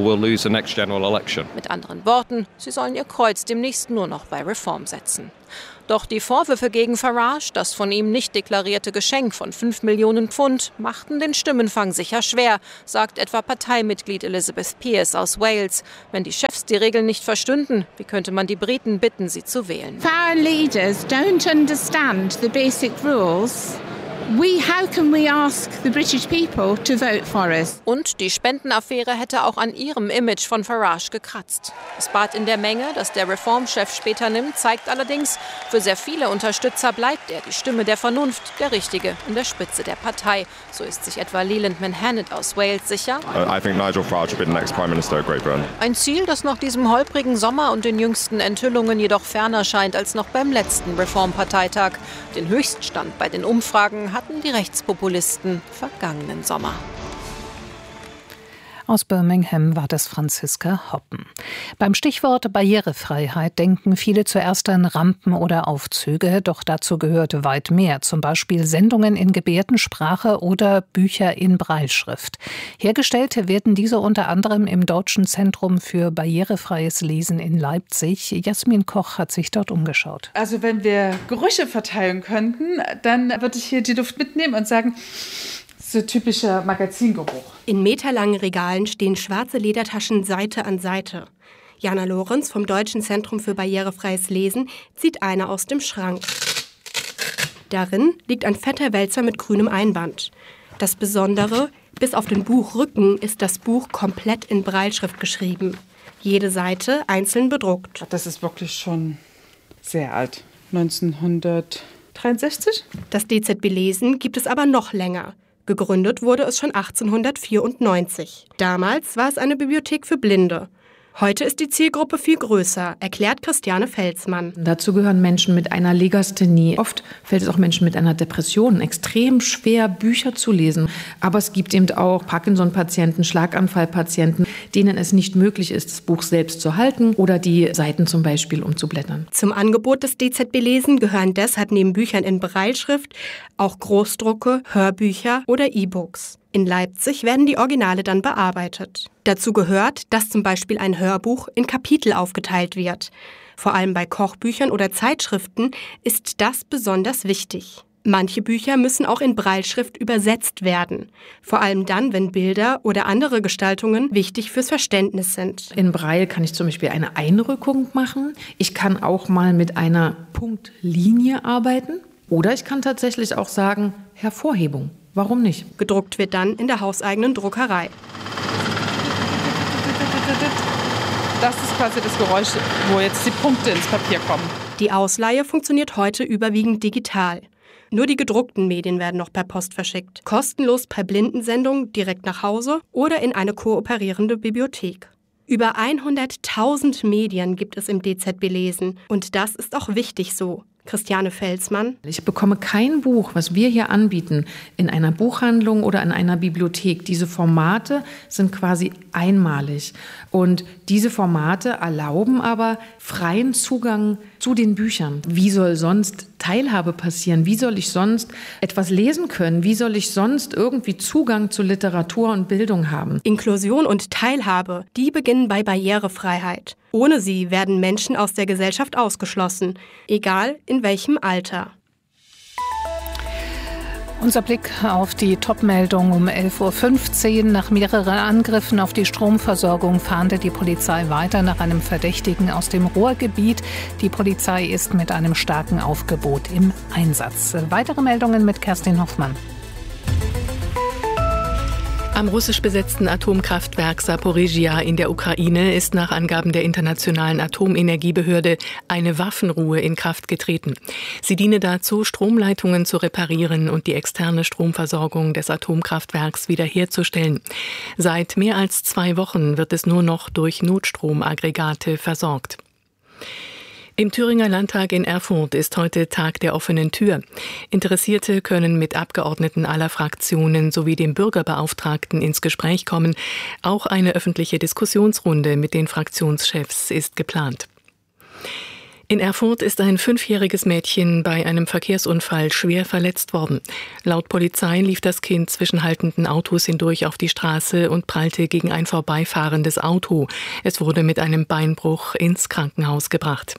Mit anderen Worten, sie sollen ihr Kreuz demnächst nur noch bei Reform setzen. Doch die Vorwürfe gegen Farage, das von ihm nicht deklarierte Geschenk von 5 Millionen Pfund, machten den Stimmenfang sicher schwer, sagt etwa Parteimitglied Elizabeth Pearce aus Wales. Wenn die Chefs die Regeln nicht verstünden, wie könnte man die Briten bitten, sie zu wählen? Our leaders don't understand the basic rules. How can we ask the British people to vote for us? Und die Spendenaffäre hätte auch an ihrem Image von Farage gekratzt. Das Bad in der Menge, das der Reformchef später nimmt, zeigt allerdings, für sehr viele Unterstützer bleibt er die Stimme der Vernunft, der Richtige in der Spitze der Partei. So ist sich etwa Leland Manhannet aus Wales sicher. I think Nigel Farage will be the next Prime Minister of Great Britain. Ein Ziel, das nach diesem holprigen Sommer und den jüngsten Enthüllungen jedoch ferner scheint als noch beim letzten Reformparteitag. Den Höchststand bei den Umfragen hatten die Rechtspopulisten vergangenen Sommer. Aus Birmingham war das Franziska Hoppen. Beim Stichwort Barrierefreiheit denken viele zuerst an Rampen oder Aufzüge, doch dazu gehört weit mehr, zum Beispiel Sendungen in Gebärdensprache oder Bücher in Brailleschrift. Hergestellt werden diese unter anderem im Deutschen Zentrum für barrierefreies Lesen in Leipzig. Jasmin Koch hat sich dort umgeschaut. Also wenn wir Gerüche verteilen könnten, dann würde ich hier die Luft mitnehmen und sagen, so typischer Magazingeruch. In meterlangen Regalen stehen schwarze Ledertaschen Seite an Seite. Jana Lorenz vom Deutschen Zentrum für barrierefreies Lesen zieht eine aus dem Schrank. Darin liegt ein fetter Wälzer mit grünem Einband. Das Besondere, bis auf den Buchrücken ist das Buch komplett in Brailleschrift geschrieben. Jede Seite einzeln bedruckt. Das ist wirklich schon sehr alt. 1963? Das DZB Lesen gibt es aber noch länger. Gegründet wurde es schon 1894. Damals war es eine Bibliothek für Blinde. Heute ist die Zielgruppe viel größer, erklärt Christiane Felsmann. Dazu gehören Menschen mit einer Legasthenie. Oft fällt es auch Menschen mit einer Depression extrem schwer, Bücher zu lesen. Aber es gibt eben auch Parkinson-Patienten, Schlaganfallpatienten, denen es nicht möglich ist, das Buch selbst zu halten oder die Seiten zum Beispiel umzublättern. Zum Angebot des DZB Lesen gehören deshalb neben Büchern in Brailleschrift auch Großdrucke, Hörbücher oder E-Books. In Leipzig werden die Originale dann bearbeitet. Dazu gehört, dass zum Beispiel ein Hörbuch in Kapitel aufgeteilt wird. Vor allem bei Kochbüchern oder Zeitschriften ist das besonders wichtig. Manche Bücher müssen auch in Brailleschrift übersetzt werden. Vor allem dann, wenn Bilder oder andere Gestaltungen wichtig fürs Verständnis sind. In Braille kann ich zum Beispiel eine Einrückung machen. Ich kann auch mal mit einer Punktlinie arbeiten. Oder ich kann tatsächlich auch sagen, Hervorhebung. Warum nicht? Gedruckt wird dann in der hauseigenen Druckerei. Das ist quasi das Geräusch, wo jetzt die Punkte ins Papier kommen. Die Ausleihe funktioniert heute überwiegend digital. Nur die gedruckten Medien werden noch per Post verschickt. Kostenlos per Blindensendung direkt nach Hause oder in eine kooperierende Bibliothek. Über 100.000 Medien gibt es im DZB Lesen. Und das ist auch wichtig so. Christiane Felsmann. Ich bekomme kein Buch, was wir hier anbieten, in einer Buchhandlung oder in einer Bibliothek. Diese Formate sind quasi einmalig. Und diese Formate erlauben aber freien Zugang zu den Büchern. Wie soll sonst Teilhabe passieren? Wie soll ich sonst etwas lesen können? Wie soll ich sonst irgendwie Zugang zu Literatur und Bildung haben? Inklusion und Teilhabe, die beginnen bei Barrierefreiheit. Ohne sie werden Menschen aus der Gesellschaft ausgeschlossen, egal in welchem Alter. Unser Blick auf die Top-Meldung um 11.15 Uhr. Nach mehreren Angriffen auf die Stromversorgung fahndet die Polizei weiter nach einem Verdächtigen aus dem Ruhrgebiet. Die Polizei ist mit einem starken Aufgebot im Einsatz. Weitere Meldungen mit Kerstin Hoffmann. Am russisch besetzten Atomkraftwerk Saporizhzhia in der Ukraine ist nach Angaben der Internationalen Atomenergiebehörde eine Waffenruhe in Kraft getreten. Sie diene dazu, Stromleitungen zu reparieren und die externe Stromversorgung des Atomkraftwerks wiederherzustellen. Seit mehr als 2 Wochen wird es nur noch durch Notstromaggregate versorgt. Im Thüringer Landtag in Erfurt ist heute Tag der offenen Tür. Interessierte können mit Abgeordneten aller Fraktionen sowie dem Bürgerbeauftragten ins Gespräch kommen. Auch eine öffentliche Diskussionsrunde mit den Fraktionschefs ist geplant. In Erfurt ist ein 5-jähriges Mädchen bei einem Verkehrsunfall schwer verletzt worden. Laut Polizei lief das Kind zwischen haltenden Autos hindurch auf die Straße und prallte gegen ein vorbeifahrendes Auto. Es wurde mit einem Beinbruch ins Krankenhaus gebracht.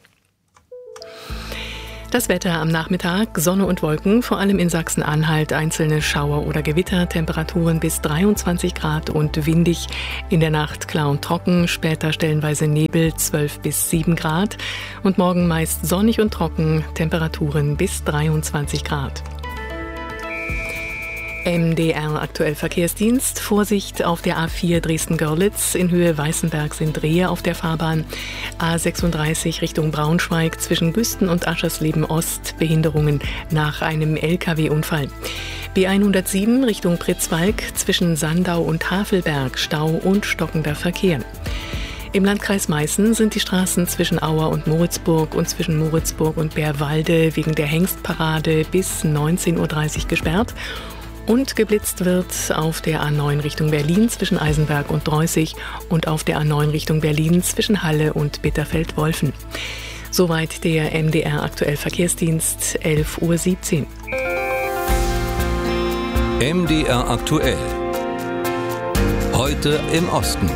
Das Wetter am Nachmittag, Sonne und Wolken, vor allem in Sachsen-Anhalt einzelne Schauer oder Gewitter, Temperaturen bis 23 Grad und windig. In der Nacht klar und trocken, später stellenweise Nebel, 12 bis 7 Grad. Und morgen meist sonnig und trocken, Temperaturen bis 23 Grad. MDR aktuell Verkehrsdienst. Vorsicht auf der A4 Dresden-Görlitz. In Höhe Weißenberg sind Rehe auf der Fahrbahn. A36 Richtung Braunschweig zwischen Güsten und Aschersleben Ost. Behinderungen nach einem LKW-Unfall. B107 Richtung Pritzwalk zwischen Sandau und Havelberg. Stau und stockender Verkehr. Im Landkreis Meißen sind die Straßen zwischen Auer und Moritzburg und zwischen Moritzburg und Bärwalde wegen der Hengstparade bis 19:30 Uhr gesperrt. Und geblitzt wird auf der A9 Richtung Berlin zwischen Eisenberg und Dreußig und auf der A9 Richtung Berlin zwischen Halle und Bitterfeld-Wolfen. Soweit der MDR aktuell Verkehrsdienst, 11:17 Uhr. MDR aktuell. Heute im Osten.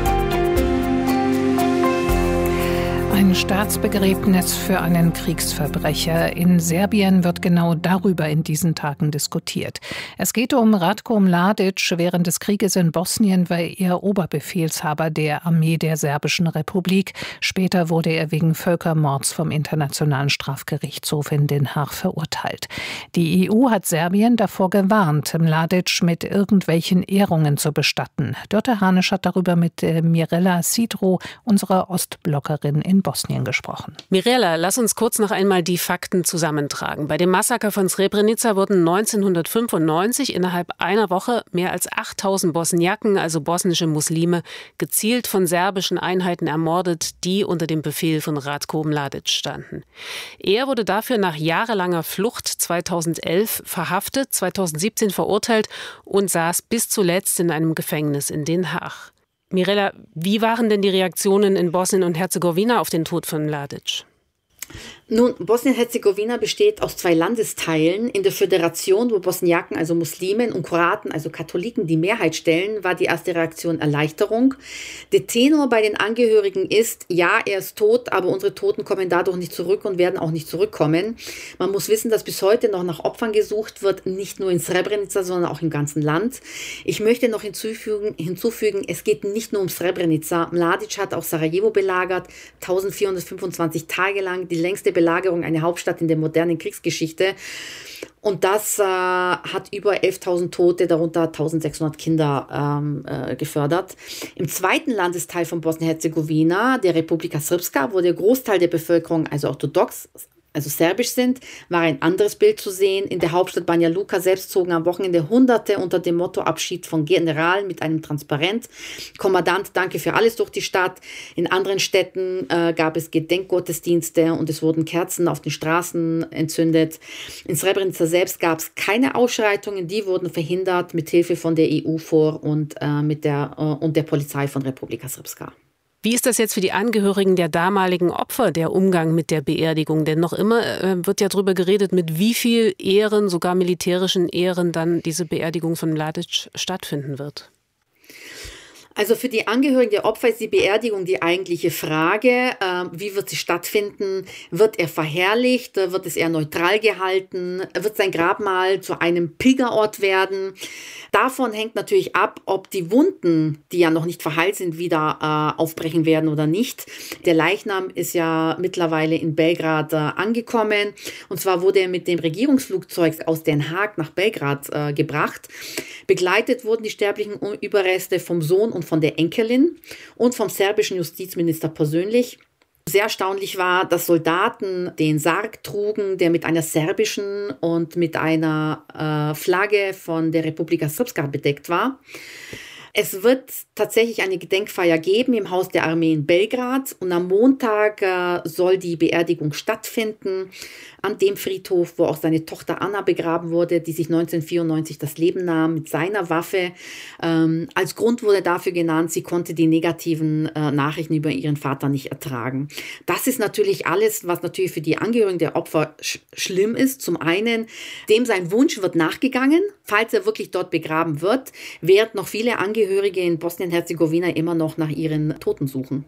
Ein Staatsbegräbnis für einen Kriegsverbrecher. In Serbien wird genau darüber in diesen Tagen diskutiert. Es geht um Ratko Mladic. Während des Krieges in Bosnien war er Oberbefehlshaber der Armee der Serbischen Republik. Später wurde er wegen Völkermords vom Internationalen Strafgerichtshof in Den Haag verurteilt. Die EU hat Serbien davor gewarnt, Mladic mit irgendwelchen Ehrungen zu bestatten. Dörte Hanisch hat darüber mit Mirella Sidro, unserer Ostblockerin in Bosnien, gesprochen. Mirella, lass uns kurz noch einmal die Fakten zusammentragen. Bei dem Massaker von Srebrenica wurden 1995 innerhalb einer Woche mehr als 8000 Bosniaken, also bosnische Muslime, gezielt von serbischen Einheiten ermordet, die unter dem Befehl von Ratko Mladic standen. Er wurde dafür nach jahrelanger Flucht 2011 verhaftet, 2017 verurteilt und saß bis zuletzt in einem Gefängnis in Den Haag. Mirella, wie waren denn die Reaktionen in Bosnien und Herzegowina auf den Tod von Mladic? Nun, Bosnien-Herzegowina besteht aus 2 Landesteilen. In der Föderation, wo Bosniaken, also Muslimen, und Kroaten, also Katholiken, die Mehrheit stellen, war die erste Reaktion Erleichterung. Der Tenor bei den Angehörigen ist, ja, er ist tot, aber unsere Toten kommen dadurch nicht zurück und werden auch nicht zurückkommen. Man muss wissen, dass bis heute noch nach Opfern gesucht wird, nicht nur in Srebrenica, sondern auch im ganzen Land. Ich möchte noch hinzufügen, es geht nicht nur um Srebrenica. Mladic hat auch Sarajevo belagert, 1425 Tage lang, die längste Belagerung einer Hauptstadt in der modernen Kriegsgeschichte. Und das hat über 11.000 Tote, darunter 1.600 Kinder gefördert. Im zweiten Landesteil von Bosnien-Herzegowina, der Republika Srpska, wo der Großteil der Bevölkerung, also orthodox, also serbisch sind, war ein anderes Bild zu sehen. In der Hauptstadt Banja Luka selbst zogen am Wochenende Hunderte unter dem Motto Abschied von General mit einem Transparent. Kommandant, danke für alles durch die Stadt. In anderen Städten gab es Gedenkgottesdienste und es wurden Kerzen auf den Straßen entzündet. In Srebrenica selbst gab es keine Ausschreitungen, die wurden verhindert mit Hilfe von der EU und der Polizei von Republika Srpska. Wie ist das jetzt für die Angehörigen der damaligen Opfer, der Umgang mit der Beerdigung? Denn noch immer wird ja darüber geredet, mit wie viel Ehren, sogar militärischen Ehren, dann diese Beerdigung von Mladic stattfinden wird. Also für die Angehörigen der Opfer ist die Beerdigung die eigentliche Frage. Wie wird sie stattfinden? Wird er verherrlicht? Wird es eher neutral gehalten? Wird sein Grabmal zu einem Pilgerort werden? Davon hängt natürlich ab, ob die Wunden, die ja noch nicht verheilt sind, wieder aufbrechen werden oder nicht. Der Leichnam ist ja mittlerweile in Belgrad angekommen. Und zwar wurde er mit dem Regierungsflugzeug aus Den Haag nach Belgrad gebracht. Begleitet wurden die sterblichen Überreste vom Sohn und von der Enkelin und vom serbischen Justizminister persönlich. Sehr erstaunlich war, dass Soldaten den Sarg trugen, der mit einer serbischen und mit einer Flagge von der Republika Srpska bedeckt war. Es wird tatsächlich eine Gedenkfeier geben im Haus der Armee in Belgrad und am Montag soll die Beerdigung stattfinden an dem Friedhof, wo auch seine Tochter Anna begraben wurde, die sich 1994 das Leben nahm mit seiner Waffe. Als Grund wurde dafür genannt, sie konnte die negativen Nachrichten über ihren Vater nicht ertragen. Das ist natürlich alles, was natürlich für die Angehörigen der Opfer schlimm ist. Zum einen, dem sein Wunsch wird nachgegangen, falls er wirklich dort begraben wird, während noch viele Angehörige in Bosnien-Herzegowina immer noch nach ihren Toten suchen.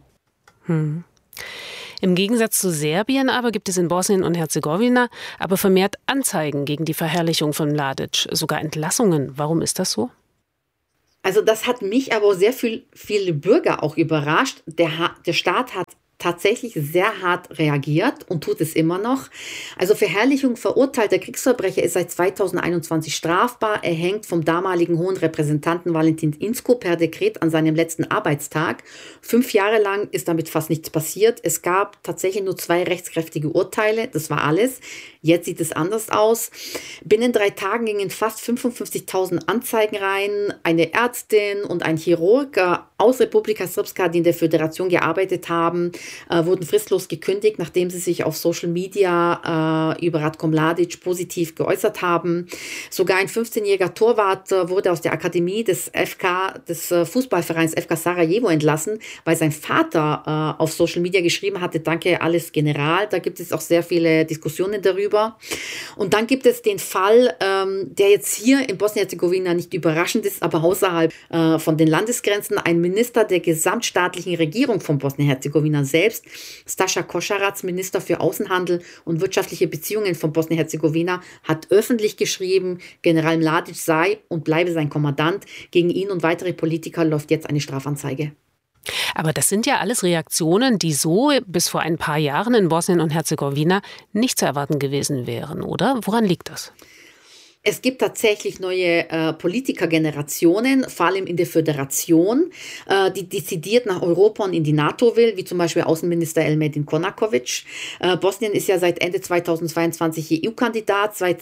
Im Gegensatz zu Serbien aber gibt es in Bosnien und Herzegowina aber vermehrt Anzeigen gegen die Verherrlichung von Mladic, sogar Entlassungen. Warum ist das so? Also das hat mich aber sehr viele Bürger auch überrascht. Der Staat hat tatsächlich sehr hart reagiert und tut es immer noch. Also Verherrlichung verurteilter Kriegsverbrecher ist seit 2021 strafbar. Er hängt vom damaligen hohen Repräsentanten Valentin Inzko per Dekret an seinem letzten Arbeitstag. 5 Jahre lang ist damit fast nichts passiert. Es gab tatsächlich nur 2 rechtskräftige Urteile. Das war alles. Jetzt sieht es anders aus. Binnen 3 Tagen gingen fast 55.000 Anzeigen rein. Eine Ärztin und ein Chirurg aus Republika Srpska, die in der Föderation gearbeitet haben, wurden fristlos gekündigt, nachdem sie sich auf Social Media über Ratko Mladic positiv geäußert haben. Sogar ein 15-jähriger Torwart wurde aus der Akademie des Fußballvereins FK Sarajevo entlassen, weil sein Vater auf Social Media geschrieben hatte, danke, alles General. Da gibt es auch sehr viele Diskussionen darüber. Und dann gibt es den Fall, der jetzt hier in Bosnien-Herzegowina nicht überraschend ist, aber außerhalb von den Landesgrenzen. Ein Minister der gesamtstaatlichen Regierung von Bosnien-Herzegowina selbst, Staša Košarac, Minister für Außenhandel und wirtschaftliche Beziehungen von Bosnien-Herzegowina, hat öffentlich geschrieben, General Mladic sei und bleibe sein Kommandant. Gegen ihn und weitere Politiker läuft jetzt eine Strafanzeige. Aber das sind ja alles Reaktionen, die so bis vor ein paar Jahren in Bosnien und Herzegowina nicht zu erwarten gewesen wären, oder? Woran liegt das? Es gibt tatsächlich neue Politikergenerationen, vor allem in der Föderation, die dezidiert nach Europa und in die NATO will, wie zum Beispiel Außenminister Elmedin Konakovic. Bosnien ist ja seit Ende 2022 EU-Kandidat, seit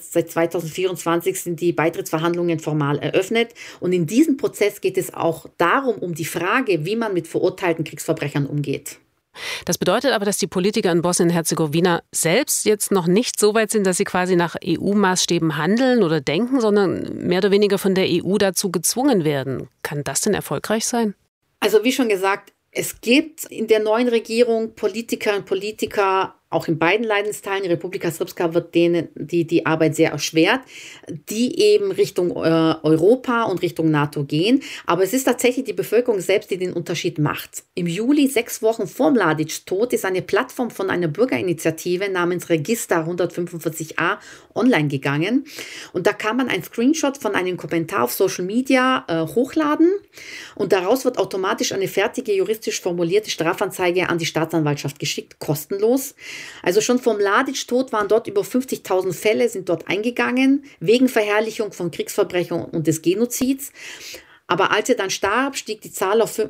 2024 sind die Beitrittsverhandlungen formal eröffnet. Und in diesem Prozess geht es auch darum, um die Frage, wie man mit verurteilten Kriegsverbrechern umgeht. Das bedeutet aber, dass die Politiker in Bosnien-Herzegowina selbst jetzt noch nicht so weit sind, dass sie quasi nach EU-Maßstäben handeln oder denken, sondern mehr oder weniger von der EU dazu gezwungen werden. Kann das denn erfolgreich sein? Also wie schon gesagt, es gibt in der neuen Regierung Politikerinnen und Politiker, auch in beiden Leidensteilen, Republika Srpska wird denen die Arbeit sehr erschwert, die eben Richtung Europa und Richtung NATO gehen. Aber es ist tatsächlich die Bevölkerung selbst, die den Unterschied macht. Im Juli, 6 Wochen vor Mladics Tod, ist eine Plattform von einer Bürgerinitiative namens Register 145a online gegangen. Und da kann man einen Screenshot von einem Kommentar auf Social Media hochladen. Und daraus wird automatisch eine fertige, juristisch formulierte Strafanzeige an die Staatsanwaltschaft geschickt, kostenlos. Also schon vor Mladics Tod waren dort über 50.000 Fälle, sind dort eingegangen, wegen Verherrlichung von Kriegsverbrechern und des Genozids. Aber als er dann starb, stieg die Zahl auf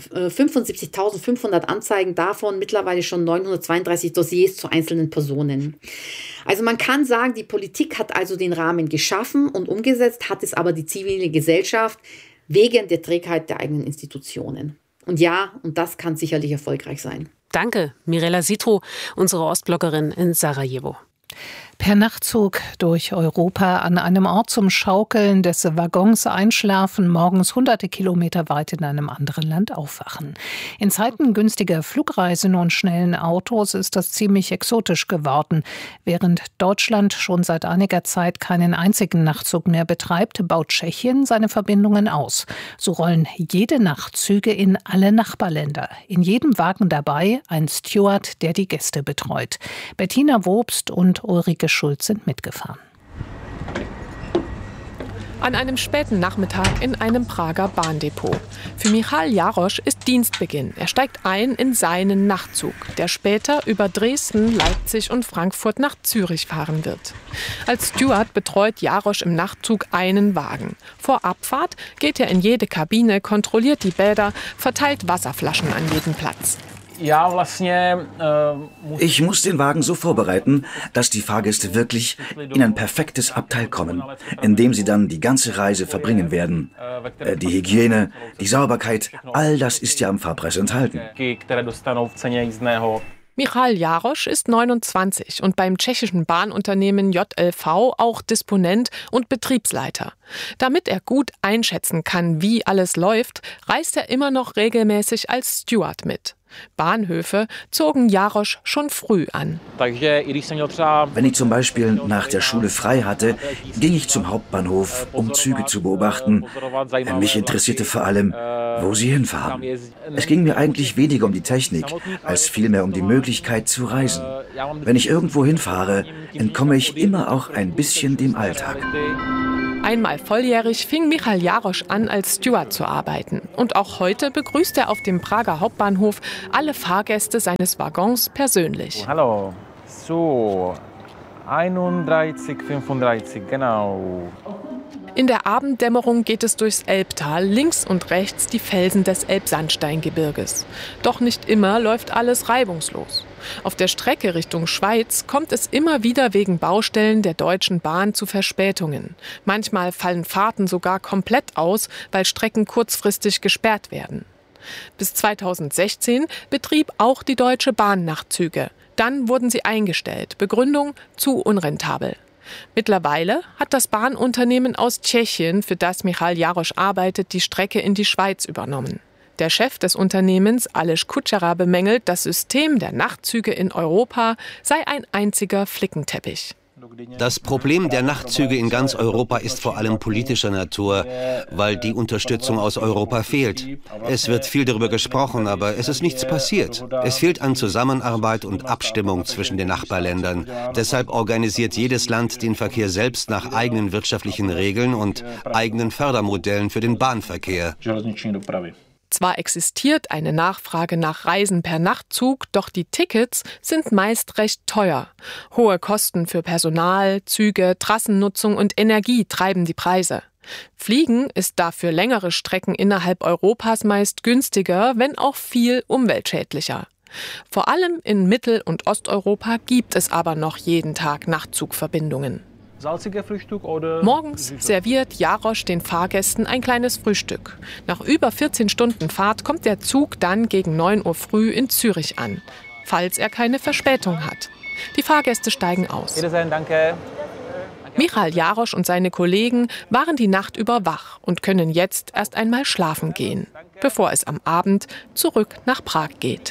75.500 Anzeigen, davon mittlerweile schon 932 Dossiers zu einzelnen Personen. Also man kann sagen, die Politik hat also den Rahmen geschaffen und umgesetzt, hat es aber die zivile Gesellschaft wegen der Trägheit der eigenen Institutionen. Und ja, und das kann sicherlich erfolgreich sein. Danke, Mirela Sitro, unsere Ostbloggerin in Sarajevo. Per Nachtzug durch Europa an einem Ort zum Schaukeln des Waggons einschlafen, morgens hunderte Kilometer weit in einem anderen Land aufwachen. In Zeiten günstiger Flugreisen und schnellen Autos ist das ziemlich exotisch geworden. Während Deutschland schon seit einiger Zeit keinen einzigen Nachtzug mehr betreibt, baut Tschechien seine Verbindungen aus. So rollen jede Nacht Züge in alle Nachbarländer. In jedem Wagen dabei ein Steward, der die Gäste betreut. Bettina Wobst und Ulrike Schulz sind mitgefahren. An einem späten Nachmittag in einem Prager Bahndepot. Für Michal Jarosch ist Dienstbeginn. Er steigt ein in seinen Nachtzug, der später über Dresden, Leipzig und Frankfurt nach Zürich fahren wird. Als Steward betreut Jarosch im Nachtzug einen Wagen. Vor Abfahrt geht er in jede Kabine, kontrolliert die Bäder, verteilt Wasserflaschen an jeden Platz. Ich muss den Wagen so vorbereiten, dass die Fahrgäste wirklich in ein perfektes Abteil kommen, in dem sie dann die ganze Reise verbringen werden. Die Hygiene, die Sauberkeit, all das ist ja am Fahrpreis enthalten. Michal Jarosch ist 29 und beim tschechischen Bahnunternehmen JLV auch Disponent und Betriebsleiter. Damit er gut einschätzen kann, wie alles läuft, reist er immer noch regelmäßig als Steward mit. Bahnhöfe zogen Jarosch schon früh an. Wenn ich zum Beispiel nach der Schule frei hatte, ging ich zum Hauptbahnhof, um Züge zu beobachten. Mich interessierte vor allem, wo sie hinfahren. Es ging mir eigentlich weniger um die Technik, als vielmehr um die Möglichkeit zu reisen. Wenn ich irgendwo hinfahre, entkomme ich immer auch ein bisschen dem Alltag. Einmal volljährig fing Michal Jarosch an, als Steward zu arbeiten. Und auch heute begrüßt er auf dem Prager Hauptbahnhof alle Fahrgäste seines Waggons persönlich. Hallo, so 31, 35, genau. In der Abenddämmerung geht es durchs Elbtal, links und rechts die Felsen des Elbsandsteingebirges. Doch nicht immer läuft alles reibungslos. Auf der Strecke Richtung Schweiz kommt es immer wieder wegen Baustellen der Deutschen Bahn zu Verspätungen. Manchmal fallen Fahrten sogar komplett aus, weil Strecken kurzfristig gesperrt werden. Bis 2016 betrieb auch die Deutsche Bahn Nachtzüge. Dann wurden sie eingestellt. Begründung: zu unrentabel. Mittlerweile hat das Bahnunternehmen aus Tschechien, für das Michal Jarosch arbeitet, die Strecke in die Schweiz übernommen. Der Chef des Unternehmens, Aleš Kučera, bemängelt, das System der Nachtzüge in Europa sei ein einziger Flickenteppich. Das Problem der Nachtzüge in ganz Europa ist vor allem politischer Natur, weil die Unterstützung aus Europa fehlt. Es wird viel darüber gesprochen, aber es ist nichts passiert. Es fehlt an Zusammenarbeit und Abstimmung zwischen den Nachbarländern. Deshalb organisiert jedes Land den Verkehr selbst nach eigenen wirtschaftlichen Regeln und eigenen Fördermodellen für den Bahnverkehr. Zwar existiert eine Nachfrage nach Reisen per Nachtzug, doch die Tickets sind meist recht teuer. Hohe Kosten für Personal, Züge, Trassennutzung und Energie treiben die Preise. Fliegen ist dafür längere Strecken innerhalb Europas meist günstiger, wenn auch viel umweltschädlicher. Vor allem in Mittel- und Osteuropa gibt es aber noch jeden Tag Nachtzugverbindungen. Morgens serviert Jarosch den Fahrgästen ein kleines Frühstück. Nach über 14 Stunden Fahrt kommt der Zug dann gegen 9 Uhr früh in Zürich an, falls er keine Verspätung hat. Die Fahrgäste steigen aus. Michal Jarosch und seine Kollegen waren die Nacht über wach und können jetzt erst einmal schlafen gehen, bevor es am Abend zurück nach Prag geht.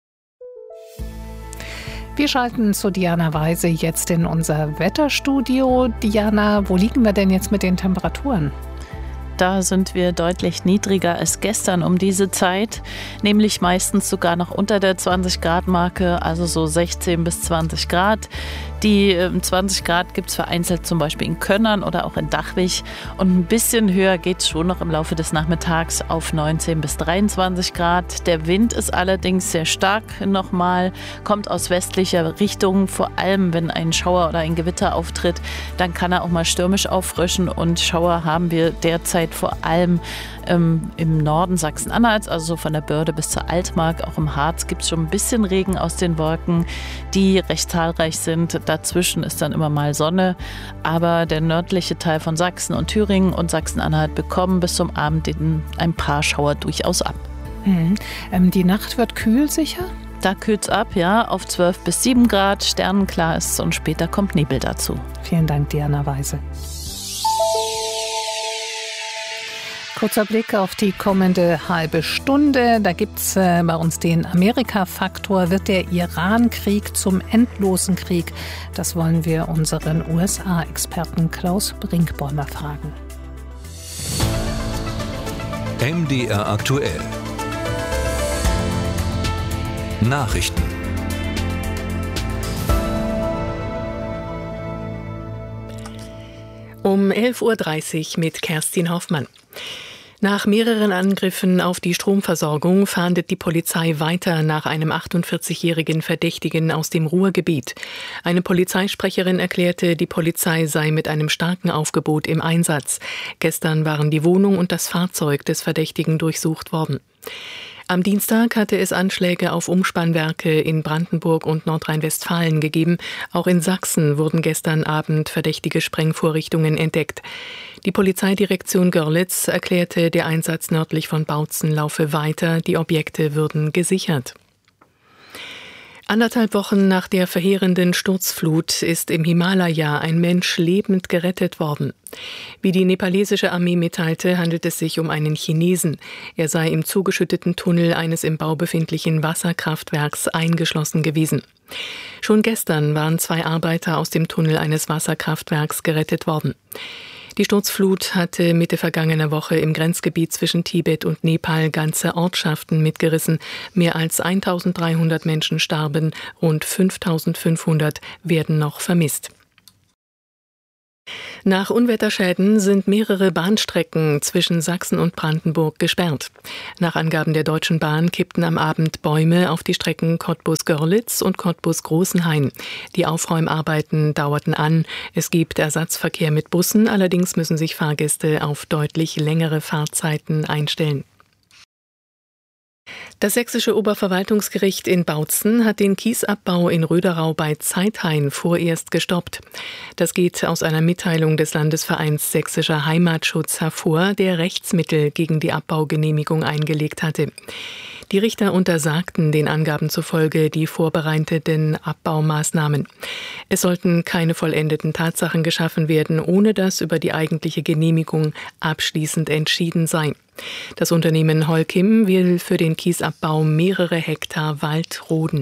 Wir schalten zu Diana Weise jetzt in unser Wetterstudio. Diana, wo liegen wir denn jetzt mit den Temperaturen? Da sind wir deutlich niedriger als gestern um diese Zeit, nämlich meistens sogar noch unter der 20-Grad-Marke, also so 16 bis 20 Grad. Die 20 Grad gibt es vereinzelt zum Beispiel in Könnern oder auch in Dachwig. Und ein bisschen höher geht es schon noch im Laufe des Nachmittags auf 19 bis 23 Grad. Der Wind ist allerdings sehr stark nochmal, kommt aus westlicher Richtung. Vor allem, wenn ein Schauer oder ein Gewitter auftritt, dann kann er auch mal stürmisch auffrischen. Und Schauer haben wir derzeit vor allem im Norden Sachsen-Anhalts, also so von der Börde bis zur Altmark. Auch im Harz gibt es schon ein bisschen Regen aus den Wolken, die recht zahlreich sind. Dazwischen ist dann immer mal Sonne, aber der nördliche Teil von Sachsen und Thüringen und Sachsen-Anhalt bekommen bis zum Abend ein paar Schauer durchaus ab. Die Nacht wird kühl sicher? Da kühlt es ab, ja, auf 12 bis 7 Grad, sternenklar ist es und später kommt Nebel dazu. Vielen Dank, Diana Weise. Kurzer Blick auf die kommende halbe Stunde. Da gibt es bei uns den Amerika-Faktor. Wird der Iran-Krieg zum endlosen Krieg? Das wollen wir unseren USA-Experten Klaus Brinkbäumer fragen. MDR aktuell. Nachrichten. Um 11.30 Uhr mit Kerstin Hoffmann. Nach mehreren Angriffen auf die Stromversorgung fahndet die Polizei weiter nach einem 48-jährigen Verdächtigen aus dem Ruhrgebiet. Eine Polizeisprecherin erklärte, die Polizei sei mit einem starken Aufgebot im Einsatz. Gestern waren die Wohnung und das Fahrzeug des Verdächtigen durchsucht worden. Am Dienstag hatte es Anschläge auf Umspannwerke in Brandenburg und Nordrhein-Westfalen gegeben. Auch in Sachsen wurden gestern Abend verdächtige Sprengvorrichtungen entdeckt. Die Polizeidirektion Görlitz erklärte, der Einsatz nördlich von Bautzen laufe weiter. Die Objekte würden gesichert. 1,5 Wochen nach der verheerenden Sturzflut ist im Himalaya ein Mensch lebend gerettet worden. Wie die nepalesische Armee mitteilte, handelt es sich um einen Chinesen. Er sei im zugeschütteten Tunnel eines im Bau befindlichen Wasserkraftwerks eingeschlossen gewesen. Schon gestern waren 2 Arbeiter aus dem Tunnel eines Wasserkraftwerks gerettet worden. Die Sturzflut hatte Mitte vergangener Woche im Grenzgebiet zwischen Tibet und Nepal ganze Ortschaften mitgerissen. Mehr als 1.300 Menschen starben, rund 5.500 werden noch vermisst. Nach Unwetterschäden sind mehrere Bahnstrecken zwischen Sachsen und Brandenburg gesperrt. Nach Angaben der Deutschen Bahn kippten am Abend Bäume auf die Strecken Cottbus-Görlitz und Cottbus-Großenhain. Die Aufräumarbeiten dauerten an. Es gibt Ersatzverkehr mit Bussen, allerdings müssen sich Fahrgäste auf deutlich längere Fahrzeiten einstellen. Das sächsische Oberverwaltungsgericht in Bautzen hat den Kiesabbau in Röderau bei Zeithain vorerst gestoppt. Das geht aus einer Mitteilung des Landesvereins Sächsischer Heimatschutz hervor, der Rechtsmittel gegen die Abbaugenehmigung eingelegt hatte. Die Richter untersagten den Angaben zufolge die vorbereiteten Abbaumaßnahmen. Es sollten keine vollendeten Tatsachen geschaffen werden, ohne dass über die eigentliche Genehmigung abschließend entschieden sei. Das Unternehmen Holcim will für den Kiesabbau mehrere Hektar Wald roden.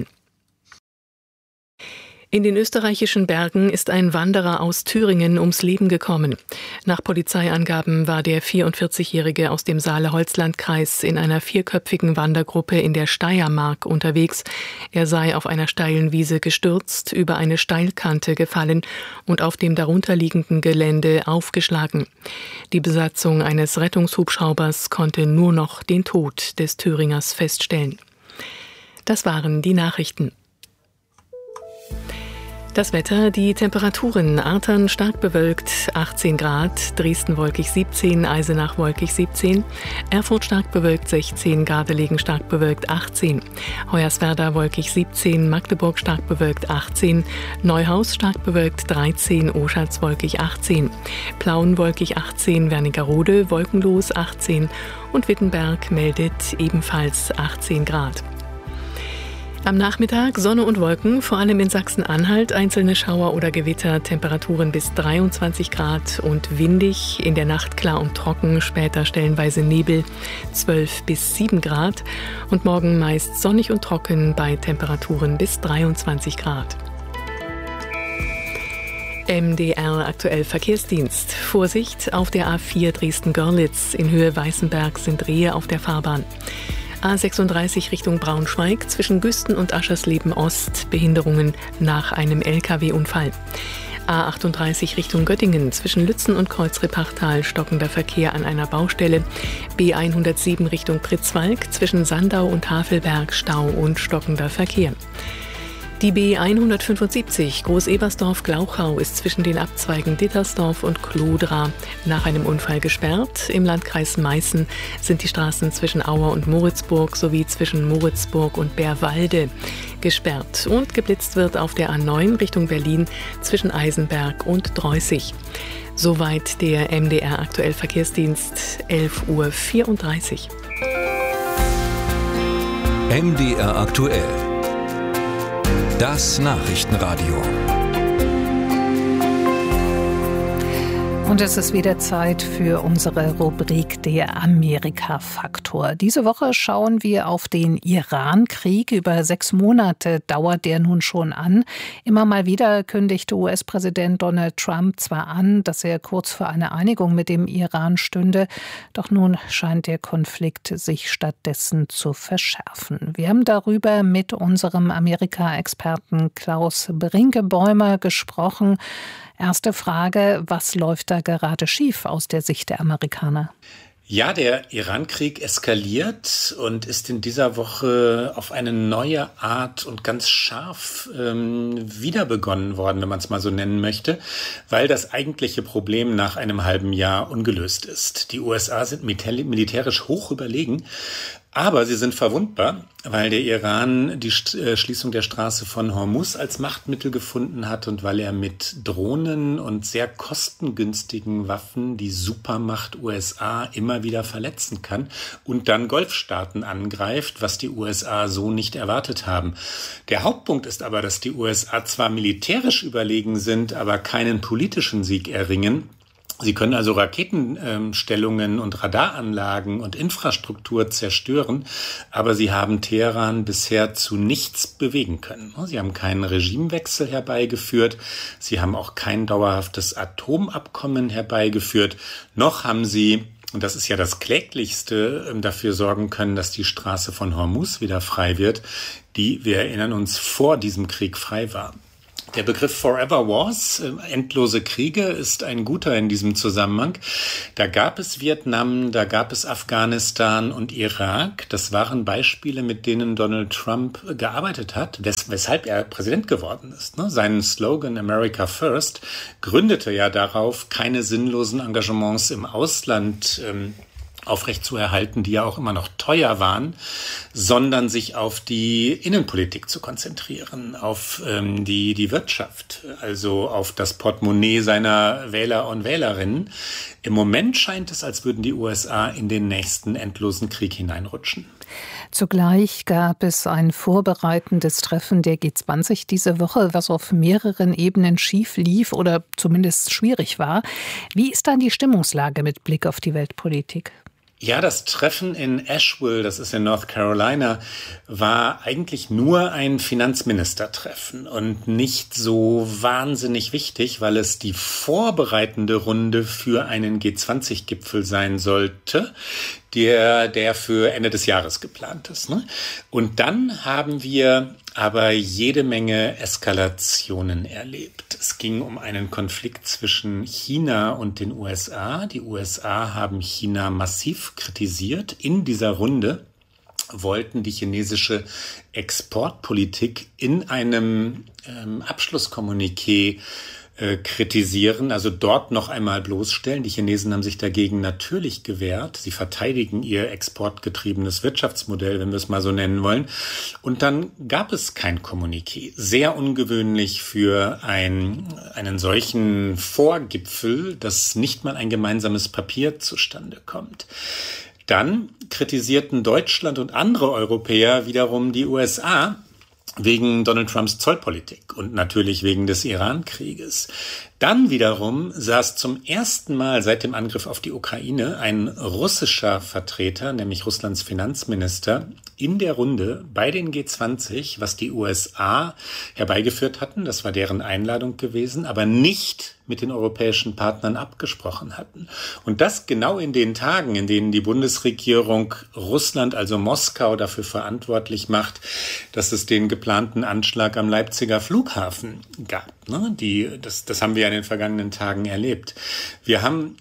In den österreichischen Bergen ist ein Wanderer aus Thüringen ums Leben gekommen. Nach Polizeiangaben war der 44-Jährige aus dem Saale-Holzland-Kreis in einer 4-köpfigen Wandergruppe in der Steiermark unterwegs. Er sei auf einer steilen Wiese gestürzt, über eine Steilkante gefallen und auf dem darunterliegenden Gelände aufgeschlagen. Die Besatzung eines Rettungshubschraubers konnte nur noch den Tod des Thüringers feststellen. Das waren die Nachrichten. Das Wetter, die Temperaturen: Artern stark bewölkt 18 Grad, Dresden wolkig 17, Eisenach wolkig 17, Erfurt stark bewölkt 16, Gardelegen stark bewölkt 18, Hoyerswerda wolkig 17, Magdeburg stark bewölkt 18, Neuhaus stark bewölkt 13, Oschatz wolkig 18, Plauen wolkig 18, Wernigerode wolkenlos 18 und Wittenberg meldet ebenfalls 18 Grad. Am Nachmittag Sonne und Wolken, vor allem in Sachsen-Anhalt einzelne Schauer oder Gewitter, Temperaturen bis 23 Grad und windig, in der Nacht klar und trocken, später stellenweise Nebel, 12 bis 7 Grad und morgen meist sonnig und trocken bei Temperaturen bis 23 Grad. MDR aktuell Verkehrsdienst. Vorsicht auf der A4 Dresden-Görlitz, in Höhe Weißenberg sind Rehe auf der Fahrbahn. A36 Richtung Braunschweig, zwischen Güsten und Aschersleben Ost, Behinderungen nach einem Lkw-Unfall. A38 Richtung Göttingen, zwischen Lützen und Kreuzrepachtal, stockender Verkehr an einer Baustelle. B107 Richtung Pritzwalk, zwischen Sandau und Havelberg, Stau und stockender Verkehr. Die B175 Groß-Ebersdorf-Glauchau ist zwischen den Abzweigen Dittersdorf und Klodra nach einem Unfall gesperrt. Im Landkreis Meißen sind die Straßen zwischen Auer und Moritzburg sowie zwischen Moritzburg und Bärwalde gesperrt. Und geblitzt wird auf der A9 Richtung Berlin zwischen Eisenberg und Dreußig. Soweit der MDR aktuell Verkehrsdienst, 11:34 Uhr. MDR aktuell. Das Nachrichtenradio. Und es ist wieder Zeit für unsere Rubrik der Amerika-Faktor. Diese Woche schauen wir auf den Iran-Krieg. Über 6 Monate dauert der nun schon an. Immer mal wieder kündigte US-Präsident Donald Trump zwar an, dass er kurz vor einer Einigung mit dem Iran stünde, doch nun scheint der Konflikt sich stattdessen zu verschärfen. Wir haben darüber mit unserem Amerika-Experten Klaus Brinke-Bäumer gesprochen. Erste Frage, was läuft da gerade schief aus der Sicht der Amerikaner? Ja, der Iran-Krieg eskaliert und ist in dieser Woche auf eine neue Art und ganz scharf wieder begonnen worden, wenn man es mal so nennen möchte, weil das eigentliche Problem nach einem halben Jahr ungelöst ist. Die USA sind militärisch hoch überlegen, aber sie sind verwundbar, weil der Iran die Schließung der Straße von Hormuz als Machtmittel gefunden hat und weil er mit Drohnen und sehr kostengünstigen Waffen die Supermacht USA immer wieder verletzen kann und dann Golfstaaten angreift, was die USA so nicht erwartet haben. Der Hauptpunkt ist aber, dass die USA zwar militärisch überlegen sind, aber keinen politischen Sieg erringen. Sie können also Raketenstellungen und Radaranlagen und Infrastruktur zerstören, aber sie haben Teheran bisher zu nichts bewegen können. Sie haben keinen Regimewechsel herbeigeführt, sie haben auch kein dauerhaftes Atomabkommen herbeigeführt, noch haben sie, und das ist ja das Kläglichste, dafür sorgen können, dass die Straße von Hormuz wieder frei wird, die, wir erinnern uns, vor diesem Krieg frei war. Der Begriff Forever Wars, endlose Kriege, ist ein guter in diesem Zusammenhang. Da gab es Vietnam, da gab es Afghanistan und Irak. Das waren Beispiele, mit denen Donald Trump gearbeitet hat, weshalb er Präsident geworden ist. Sein Slogan America First gründete ja darauf, keine sinnlosen Engagements im Ausland aufrechtzuerhalten, die ja auch immer noch teuer waren, sondern sich auf die Innenpolitik zu konzentrieren, auf die Wirtschaft, also auf das Portemonnaie seiner Wähler und Wählerinnen. Im Moment scheint es, als würden die USA in den nächsten endlosen Krieg hineinrutschen. Zugleich gab es ein vorbereitendes Treffen der G20 diese Woche, was auf mehreren Ebenen schief lief oder zumindest schwierig war. Wie ist dann die Stimmungslage mit Blick auf die Weltpolitik? Ja, das Treffen in Asheville, das ist in North Carolina, war eigentlich nur ein Finanzministertreffen und nicht so wahnsinnig wichtig, weil es die vorbereitende Runde für einen G20-Gipfel sein sollte, der für Ende des Jahres geplant ist. Und dann haben wir aber jede Menge Eskalationen erlebt. Es ging um einen Konflikt zwischen China und den USA. Die USA haben China massiv kritisiert. In dieser Runde wollten die chinesische Exportpolitik in einem Abschlusskommuniqué kritisieren, also dort noch einmal bloßstellen. Die Chinesen haben sich dagegen natürlich gewehrt. Sie verteidigen ihr exportgetriebenes Wirtschaftsmodell, wenn wir es mal so nennen wollen. Und dann gab es kein Kommuniqué. Sehr ungewöhnlich für einen solchen Vorgipfel, dass nicht mal ein gemeinsames Papier zustande kommt. Dann kritisierten Deutschland und andere Europäer wiederum die USA wegen Donald Trumps Zollpolitik und natürlich wegen des Iran-Krieges. Dann wiederum saß zum ersten Mal seit dem Angriff auf die Ukraine ein russischer Vertreter, nämlich Russlands Finanzminister, in der Runde bei den G20, was die USA herbeigeführt hatten. Das war deren Einladung gewesen, aber nicht mit den europäischen Partnern abgesprochen hatten. Und das genau in den Tagen, in denen die Bundesregierung Russland, also Moskau, dafür verantwortlich macht, dass es den geplanten Anschlag am Leipziger Flughafen gab. Das haben wir in den vergangenen Tagen erlebt. Wir haben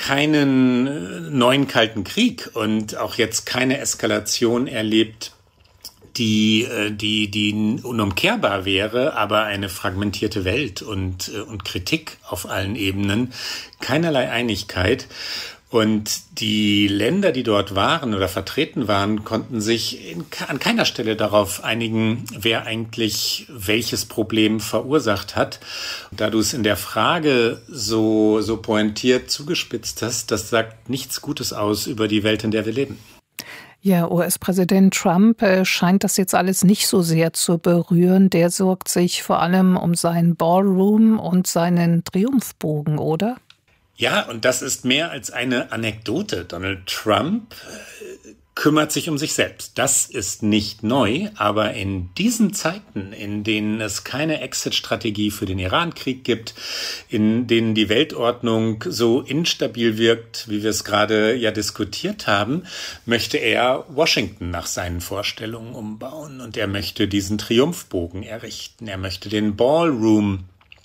keinen neuen Kalten Krieg und auch jetzt keine Eskalation erlebt, die unumkehrbar wäre, aber eine fragmentierte Welt und Kritik auf allen Ebenen, keinerlei Einigkeit. Und die Länder, die dort waren oder vertreten waren, konnten sich an keiner Stelle darauf einigen, wer eigentlich welches Problem verursacht hat. Und da du es in der Frage so pointiert zugespitzt hast, das sagt nichts Gutes aus über die Welt, in der wir leben. Ja, US-Präsident Trump scheint das jetzt alles nicht so sehr zu berühren. Der sorgt sich vor allem um seinen Ballroom und seinen Triumphbogen, oder? Ja, und das ist mehr als eine Anekdote. Donald Trump kümmert sich um sich selbst. Das ist nicht neu, aber in diesen Zeiten, in denen es keine Exit-Strategie für den Iran-Krieg gibt, in denen die Weltordnung so instabil wirkt, wie wir es gerade ja diskutiert haben, möchte er Washington nach seinen Vorstellungen umbauen. Und er möchte diesen Triumphbogen errichten. Er möchte den Ballroom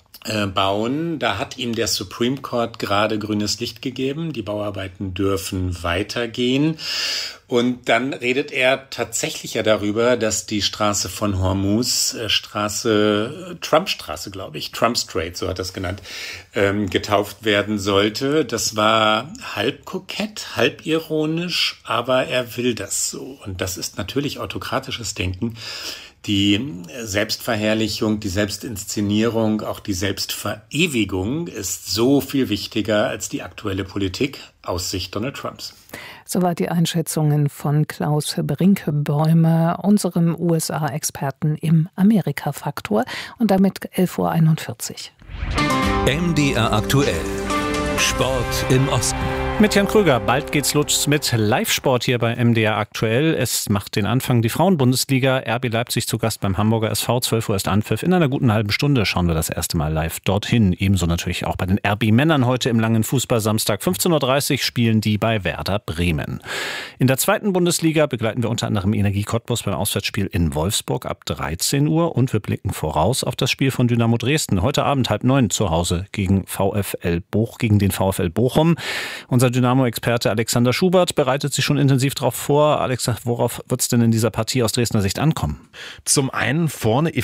bauen. Da hat ihm der Supreme Court gerade grünes Licht gegeben. Die Bauarbeiten dürfen weitergehen. Und dann redet er tatsächlich ja darüber, dass die Straße von Hormuz, Trump-Straße, glaube ich, Trump Strait, so hat er es genannt, getauft werden sollte. Das war halb kokett, halb ironisch, aber er will das so. Und das ist natürlich autokratisches Denken. Die Selbstverherrlichung, die Selbstinszenierung, auch die Selbstverewigung ist so viel wichtiger als die aktuelle Politik aus Sicht Donald Trumps. Soweit die Einschätzungen von Klaus Brinkebäumer, unserem USA-Experten im Amerika-Faktor. Und damit 11.41 Uhr. MDR aktuell. Sport im Osten. Mit Jan Kröger, bald geht's los mit Live-Sport hier bei MDR aktuell. Es macht den Anfang die Frauenbundesliga. RB Leipzig zu Gast beim Hamburger SV. 12 Uhr ist Anpfiff. In einer guten halben Stunde schauen wir das erste Mal live dorthin. Ebenso natürlich auch bei den RB-Männern heute im langen Fußball-Samstag. 15.30 Uhr spielen die bei Werder Bremen. In der zweiten Bundesliga begleiten wir unter anderem Energie Cottbus beim Auswärtsspiel in Wolfsburg ab 13 Uhr. Und wir blicken voraus auf das Spiel von Dynamo Dresden. Heute Abend 8:30 zu Hause gegen den VfL Bochum. Unser Dynamo-Experte Alexander Schubert bereitet sich schon intensiv darauf vor. Alex, worauf wird es denn in dieser Partie aus Dresdner Sicht ankommen? Zum einen vorne